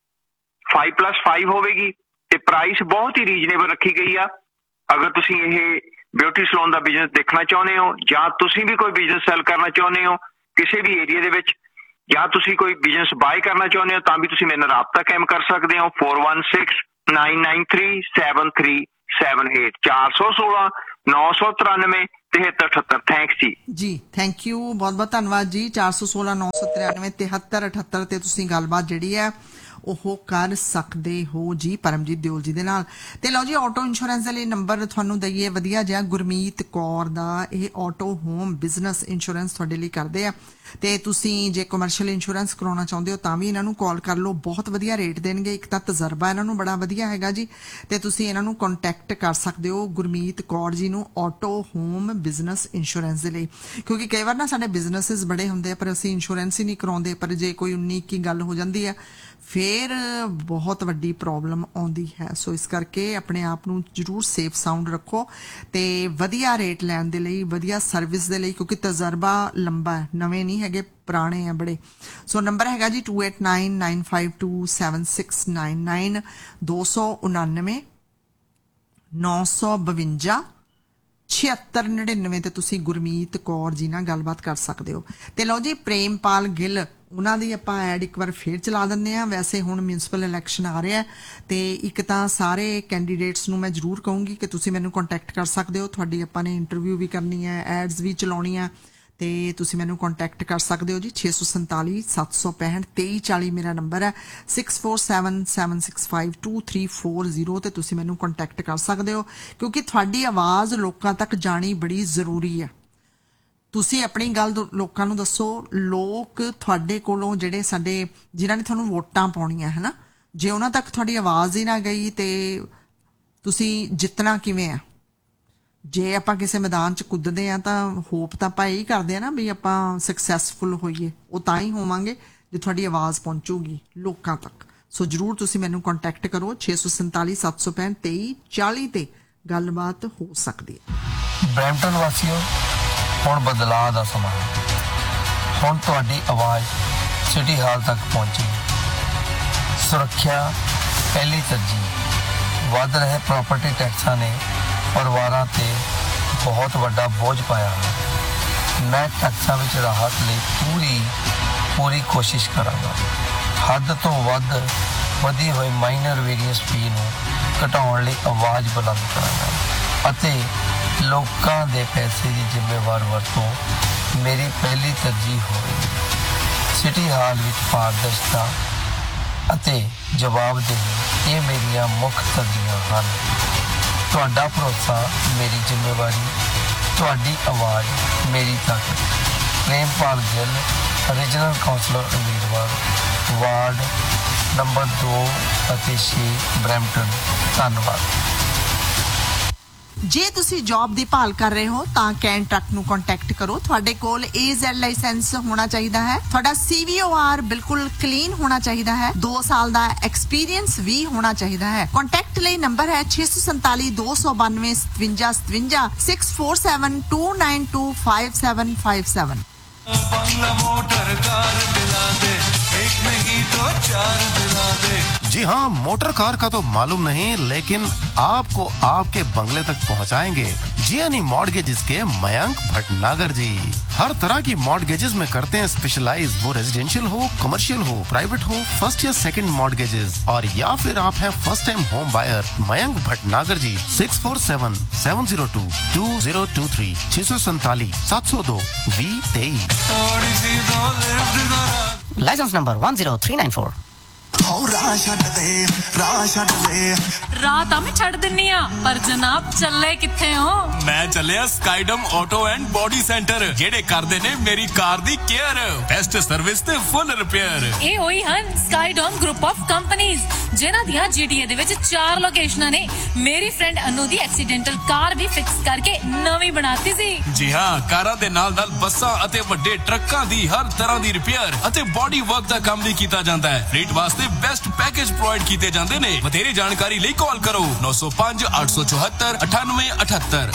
फाइव प्लस फाइव होगी ਤੇ ਪ੍ਰਾਈਸ ਬਹੁਤ ਹੀ ਰੀਜ਼ਨੇਬਲ ਰੱਖੀ ਗਈ ਆ। ਅਗਰ ਤੁਸੀਂ ਇਹ ਬਿਊਟੀ ਸਲੂਨ ਦਾ ਬਿਜ਼ਨਸ ਦੇਖਣਾ ਚਾਹੁੰਦੇ ਹੋ ਜਾਂ ਤੁਸੀਂ ਵੀ ਕੋਈ ਬਿਜ਼ਨਸ ਸੈਲ ਕਰਨਾ ਚਾਹੁੰਦੇ ਹੋ ਕਿਸੇ ਵੀ ਏਰੀਆ ਦੇ ਵਿੱਚ ਜਾਂ ਤੁਸੀਂ ਕੋਈ ਬਿਜ਼ਨਸ ਬਾਏ ਕਰਨਾ ਚਾਹੁੰਦੇ ਹੋ ਤਾਂ ਵੀ ਤੁਸੀਂ ਮੇਰੇ ਨਾਲ ਰਾਬਤਾ ਕਾਇਮ ਕਰ ਸਕਦੇ ਹੋ four one six nine nine three seven three seven eight. चार सौ सोलह नौ सौ तिरानवे तिहत्तर अठहत्तर। थैंक्स जी ਜੀ ਥੈਂਕ ਯੂ, ਬਹੁਤ ਬਹੁਤ ਧੰਨਵਾਦ ਜੀ। ਚਾਰ ਸੌ ਸੋਲਾਂ ਨੌ ਸੌ ਤਰਾਨਵੇਂ ਤਿਹੱਤਰ ਅਠੱਤਰ ਤੇ ਤੁਸੀਂ ਗੱਲਬਾਤ ਜਿਹੜੀ ਹੈ ਉਹ ਕਰ ਸਕਦੇ ਹੋ ਜੀ ਪਰਮਜੀਤ ਦਿਓਲ ਜੀ ਦੇ ਨਾਲ। ਤੇ ਲਓ ਜੀ ਆਟੋ ਇੰਸ਼ੋਰੈਂਸ ਦੇ ਲਈ ਨੰਬਰ ਤੁਹਾਨੂੰ ਦਈਏ ਵਧੀਆ ਜਿਹਾ। ਗੁਰਮੀਤ ਕੌਰ ਦਾ ਇਹ ਆਟੋ ਹੋਮ ਬਿਜ਼ਨਸ ਇੰਸ਼ੋਰੈਂਸ ਤੁਹਾਡੇ ਲਈ ਕਰਦੇ ਆ ਤੇ ਤੁਸੀਂ ਜੇ ਕਮਰਸ਼ੀਅਲ ਇੰਸ਼ੋਰੈਂਸ ਕਰਾਉਣਾ ਚਾਹੁੰਦੇ ਹੋ ਤਾਂ ਵੀ ਇਹਨਾਂ ਨੂੰ ਕਾਲ ਕਰ ਲਓ, ਬਹੁਤ ਵਧੀਆ ਰੇਟ ਦੇਣਗੇ। ਇੱਕ ਤਾਂ ਤਜਰਬਾ ਇਹਨਾਂ ਨੂੰ ਬੜਾ ਵਧੀਆ ਹੈਗਾ ਜੀ ਤੇ ਤੁਸੀਂ ਇਹਨਾਂ ਨੂੰ ਕੰਟੈਕਟ ਕਰ ਸਕਦੇ ਹੋ ਗੁਰਮੀਤ ਕੌਰ ਜੀ ਨੂੰ ਆਟੋ ਹੋਮ ਬਿਜ਼ਨਸ ਇੰਸ਼ੋਰੈਂਸ ਦੇ ਲਈ, ਕਿਉਂਕਿ ਕਈ ਵਾਰ ਨਾ ਸਾਡੇ ਬਿਜ਼ਨੈਸਿਸ ਬੜੇ ਹੁੰਦੇ ਆ ਪਰ ਅਸੀਂ ਇੰਸ਼ੋਰੈਂਸ ਹੀ ਨਹੀਂ ਕਰਾਉਂਦੇ। ਪਰ ਜੇ ਕੋਈ ਉਨੀ ਇੱਕੀ ਗੱਲ ਹੋ ਜਾਂਦੀ ਹੈ ਫਿਰ ਬਹੁਤ ਵੱਡੀ ਪ੍ਰੋਬਲਮ ਆਉਂਦੀ ਹੈ। ਸੋ ਇਸ ਕਰਕੇ ਆਪਣੇ ਆਪ ਨੂੰ ਜ਼ਰੂਰ ਸੇਫ ਸਾਊਂਡ ਰੱਖੋ ਤੇ ਵਧੀਆ ਰੇਟ ਲੈਣ ਦੇ ਲਈ, ਵਧੀਆ ਸਰਵਿਸ ਦੇ ਲਈ, ਕਿਉਂਕਿ ਤਜਰਬਾ ਲੰਬਾ ਹੈ, ਨਵੇਂ ਨਹੀਂ ਹੈਗੇ, ਪੁਰਾਣੇ ਆ ਬੜੇ। ਸੋ ਨੰਬਰ ਹੈਗਾ ਜੀ to eight nine nine five two seven six nine nine दो सौ उनानवे नौ सौ बवंजा छिहत्तर नड़िनवे ਤੇ ਤੁਸੀਂ ਗੁਰਮੀਤ ਕੌਰ ਜੀ ਨਾਲ ਗੱਲਬਾਤ ਕਰ ਸਕਦੇ ਹੋ। ਤੇ ਲਓ ਜੀ ਪ੍ਰੇਮਪਾਲ ਗਿੱਲ ਉਹਨਾਂ ਦੀ ਆਪਾਂ ਐਡ ਇੱਕ ਵਾਰ ਫੇਰ ਚਲਾ ਦਿੰਦੇ ਆ। ਵੈਸੇ ਹੁਣ ਮਿਊਨਿਸਪਲ ਇਲੈਕਸ਼ਨ ਆ ਰਿਹਾ ਤੇ ਇੱਕ ਤਾਂ ਸਾਰੇ ਕੈਂਡੀਡੇਟਸ ਨੂੰ ਮੈਂ ਜ਼ਰੂਰ ਕਹੂੰਗੀ ਕਿ ਤੁਸੀਂ ਮੈਨੂੰ ਕੰਟੈਕਟ ਕਰ ਸਕਦੇ ਹੋ। ਤੁਹਾਡੀ ਆਪਾਂ ਨੇ ਇੰਟਰਵਿਊ ਵੀ ਕਰਨੀ ਹੈ, ਐਡਸ ਵੀ ਚਲਾਉਣੀ ਆ ਤੇ ਤੁਸੀਂ ਮੈਨੂੰ ਕੰਟੈਕਟ ਕਰ ਸਕਦੇ ਹੋ ਜੀ। छे सौ सैंताली सत्त सौ पैंठ तेई चाली ਮੇਰਾ ਨੰਬਰ ਹੈ six four seven seven six five to three four zero ਤੇ ਤੁਸੀਂ ਮੈਨੂੰ ਕੰਟੈਕਟ ਕਰ ਸਕਦੇ ਹੋ ਕਿਉਂਕਿ ਤੁਹਾਡੀ ਆਵਾਜ਼ ਲੋਕਾਂ ਤੱਕ ਜਾਣੀ ਬੜੀ ਜ਼ਰੂਰੀ ਹੈ। ਤੁਸੀਂ ਆਪਣੀ ਗੱਲ ਲੋਕਾਂ ਨੂੰ ਦੱਸੋ। ਲੋਕ ਤੁਹਾਡੇ ਕੋਲੋਂ ਜਿਹੜੇ ਸਾਡੇ ਜਿਨ੍ਹਾਂ ਨੇ ਤੁਹਾਨੂੰ ਵੋਟਾਂ ਪਾਉਣੀਆਂ ਹੈ ਨਾ, ਜੇ ਉਹਨਾਂ ਤੱਕ ਤੁਹਾਡੀ ਆਵਾਜ਼ ਹੀ ਨਾ ਗਈ ਤੇ ਤੁਸੀਂ ਜਿੱਤਣਾ ਕਿਵੇਂ ਆ। ਜੇ ਆਪਾਂ ਕਿਸੇ ਮੈਦਾਨ 'ਚ ਕੁੱਦਦੇ ਆ ਤਾਂ ਹੋਪ ਤਾਂ ਆਪਾਂ ਇਹੀ ਕਰਦੇ ਆ ਨਾ ਵੀ ਆਪਾਂ ਸਕਸੈਸਫੁਲ ਹੋਈਏ, ਉਹ ਤਾਂ ਹੀ ਹੋਵਾਂਗੇ ਜੇ ਤੁਹਾਡੀ ਆਵਾਜ਼ ਪਹੁੰਚੂਗੀ ਲੋਕਾਂ ਤੱਕ। ਸੋ ਜ਼ਰੂਰ ਤੁਸੀਂ ਮੈਨੂੰ ਕੰਟੈਕਟ ਕਰੋ छे सौ सैंताली सत्त सौ पैंठ तेई चाली ਤੇ ਗੱਲਬਾਤ ਹੋ ਸਕਦੀ ਹੈ। ਬਰੈਂਪਟਨ ਵਾਸੀਓ, ਹੁਣ ਬਦਲਾਅ ਦਾ ਸਮਾਂ ਹੈ। ਹੁਣ ਤੁਹਾਡੀ ਆਵਾਜ਼ ਸਿਟੀ ਹਾਲ ਤੱਕ ਪਹੁੰਚੀ। ਸੁਰੱਖਿਆ ਪਹਿਲੀ ਤਰਜੀਹ। ਵੱਧ ਰਹੇ ਪ੍ਰਾਪਰਟੀ ਟੈਕਸਾਂ ਨੇ ਪਰਿਵਾਰਾਂ ਤੇ ਬਹੁਤ ਵੱਡਾ ਬੋਝ ਪਾਇਆ ਹੈ। ਮੈਂ ਟੈਕਸਾਂ ਵਿੱਚ ਰਾਹਤ ਲਈ ਪੂਰੀ ਪੂਰੀ ਕੋਸ਼ਿਸ਼ ਕਰਾਂਗਾ। ਹੱਦ ਤੋਂ ਵੱਧ ਵਧੀ ਹੋਈ ਮਾਈਨਰ ਵੇਰੀਅੰਸ ਫੀ ਨੂੰ ਘਟਾਉਣ ਲਈ ਆਵਾਜ਼ ਬੁਲੰਦ ਕਰਾਂਗਾ ਅਤੇ ਲੋਕਾਂ ਦੇ ਪੈਸੇ ਦੀ ਜ਼ਿੰਮੇਵਾਰ ਵਰਤੋਂ ਮੇਰੀ ਪਹਿਲੀ ਤਰਜੀਹ ਹੋਵੇਗੀ। ਸਿਟੀ ਹਾਲ ਵਿੱਚ ਪਾਰਦਰਸ਼ਤਾ ਅਤੇ ਜਵਾਬਦੇਹੀ ਇਹ ਮੇਰੀਆਂ ਮੁੱਖ ਤਰਜੀਹਾਂ ਹਨ। ਤੁਹਾਡਾ ਭਰੋਸਾ ਮੇਰੀ ਜ਼ਿੰਮੇਵਾਰੀ, ਤੁਹਾਡੀ ਆਵਾਜ਼ ਮੇਰੀ ਤਾਕਤ। ਪ੍ਰੇਮਪਾਲ ਗਿੱਲ, ਰੀਜਨਲ ਕਾਉਂਸਲਰ ਉਮੀਦਵਾਰ, ਵਾਰਡ ਨੰਬਰ ਦੋ ਅਤੇ ਛੇ, ਬਰੈਂਪਟਨ। ਧੰਨਵਾਦ। ਜੇ ਤੁਸੀਂ ਜੌਬ ਦੀ ਭਾਲ ਕਰ ਰਹੇ ਹੋ ਤਾਂ ਕੈਨ ਟਰੱਕ ਨੂੰ ਕੰਟੈਕਟ ਕਰੋ। ਤੁਹਾਡੇ ਕੋਲ ਏ ਜ਼ੈਡ ਲਾਇਸੈਂਸ ਹੋਣਾ ਚਾਹੀਦਾ ਹੈ। ਤੁਹਾਡਾ ਸੀ ਵੀ ਓ ਆਰ ਬਿਲਕੁਲ ਕਲੀਨ ਹੋਣਾ ਚਾਹੀਦਾ ਹੈ। ਦੋ ਸਾਲ ਦਾ ਐਕਸਪੀਰੀਅੰਸ ਵੀ ਹੋਣਾ ਚਾਹੀਦਾ ਹੈ। ਕੰਟੈਕਟ ਲਈ ਨੰਬਰ ਹੈ छे सौ सैंताली दो सौ बानवे सतवंजा सतवंजा six four seven to nine to five seven five seven. जी हाँ, मोटर कार का तो मालूम नहीं, लेकिन आपको आपके बंगले तक पहुंचाएंगे। जियानी मॉर्गेजेस के मयंक भटनागर जी। हर तरह की मॉर्गेजेस में करते हैं स्पेशलाइज, वो रेजिडेंशियल हो, कमर्शियल हो, प्राइवेट हो, फर्स्ट या सेकंड मॉर्गेजेस, और या फिर आप हैं first time home buyer. Mayank Bhatnagar ji six four seven seven zero to to zero to three छह सौ सैतालीस सात सौ दो वी तेईस। Licence number one zero three nine four. ਰਾਹ ਤਾਂ ਮੈਂ ਛੱਡ ਦਿੰਨੀ ਆ, ਪਰ ਜਨਾਬ ਚੱਲੇ ਕਿੱਥੇ ਹੋ? ਮੈਂ ਚੱਲਿਆ ਸਕਾਈਡਮ ਆਟੋ ਐਂਡ ਬੋਡੀ ਸੈਂਟਰ, ਜਿਹੜੇ ਕਰਦੇ ਨੇ ਮੇਰੀ ਕਾਰ ਦੀ ਕੇਅਰ, ਬੈਸਟ ਸਰਵਿਸ ਤੇ ਫੁੱਲ ਰਿਪੇਅਰ। ਇਹ ਹੋਈ ਹਨ ਸਕਾਈਡਮ ਗਰੁੱਪ ਆਫ ਕੰਪਨੀਆਂ, ਜਿਨ੍ਹਾਂ ਦੀਆਂ ਜੀਟੀਏ ਦੇ ਵਿੱਚ ਚਾਰ ਲੋਕੇਸ਼ਨਾਂ ਨੇ। ਮੇਰੀ ਫਰੈਂਡ ਅਨੂ ਦੀ ਐਕਸੀਡੈਂਟਲ ਕਾਰ ਵੀ ਫਿਕਸ ਕਰਕੇ ਨਵੀਂ ਬਣਾਤੀ ਸੀ। ਜੀ ਹਾਂ, ਕਾਰਾਂ ਦੇ ਨਾਲ ਨਾਲ ਬੱਸਾਂ ਅਤੇ ਵੱਡੇ ਟਰੱਕਾਂ ਦੀ ਹਰ ਤਰ੍ਹਾਂ ਦੀ ਰਿਪੇਅਰ ਅਤੇ ਬੋਡੀ ਵਰਕ ਦਾ ਕੰਮ ਵੀ ਕੀਤਾ ਜਾਂਦਾ ਹੈ। ਰੇਟ ਵਾਸਤੇ ਬੈਸਟ ਪੈਕੇਜ ਪ੍ਰੋਵਾਈਡ ਕੀਤੇ ਜਾਂਦੇ ਨੇ। ਵਧੇਰੇ ਜਾਣਕਾਰੀ ਲਈ ਕਾਲ ਕਰੋ ਨੌ ਸੌ ਪੰਜ ਅੱਠ ਸੌ ਚੌਹੱਤਰ ਅਠਾਨਵੇਂ ਅਠੱਤਰ।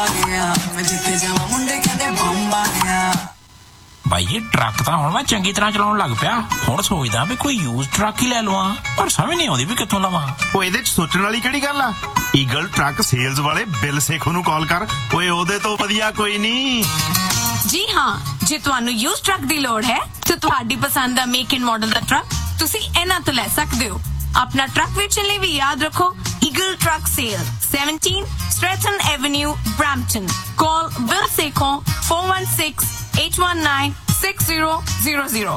ਭਾਈ ਇਹ ਟਰੱਕ ਤਾਂ ਹੁਣ ਮੈਂ ਚੰਗੀ ਤਰ੍ਹਾਂ ਚਲਾਉਣ ਲੱਗ ਪਿਆ। ਹੁਣ ਸੋਚਦਾ ਵੀ ਕੋਈ ਯੂਜ਼ ਟਰੱਕ ਹੀ ਲੈ ਲਵਾਂ, ਪਰ ਸਮਝ ਨਹੀਂ ਆਉਂਦੀ ਵੀ ਕਿੱਥੋਂ ਲਵਾਂ। ਉਹ ਇਹਦੇ ਚ ਸੋਚਣ ਵਾਲੀ ਕਿਹੜੀ ਗੱਲ ਆ? ਈਗਲ ਟਰੱਕ ਸੇਲਜ਼ ਵਾਲੇ ਬਿਲ ਸੇਖੋ ਨੂੰ ਕਾਲ ਕਰ। ਓਏ ਉਹਦੇ ਤੋਂ ਵਧੀਆ ਕੋਈ ਨਹੀਂ। ਜੀ ਹਾਂ, ਜੇ ਤੁਹਾਨੂੰ ਯੂਜ਼ ਟਰੱਕ ਦੀ ਲੋੜ ਹੈ ਤਾਂ ਤੁਹਾਡੀ ਪਸੰਦ ਦਾ make and model the truck ਤੁਸੀਂ ਇਹਨਾਂ ਤੋਂ ਲੈ ਸਕਦੇ ਹੋ। ਆਪਣਾ ਟਰੱਕ ਵੇਚਣ ਲਈ ਵੀ ਯਾਦ ਰੱਖੋ eagle truck sale, seventeen Stratton Avenue, Brampton. Call Bill Sekhon four one six eight one nine six zero zero zero.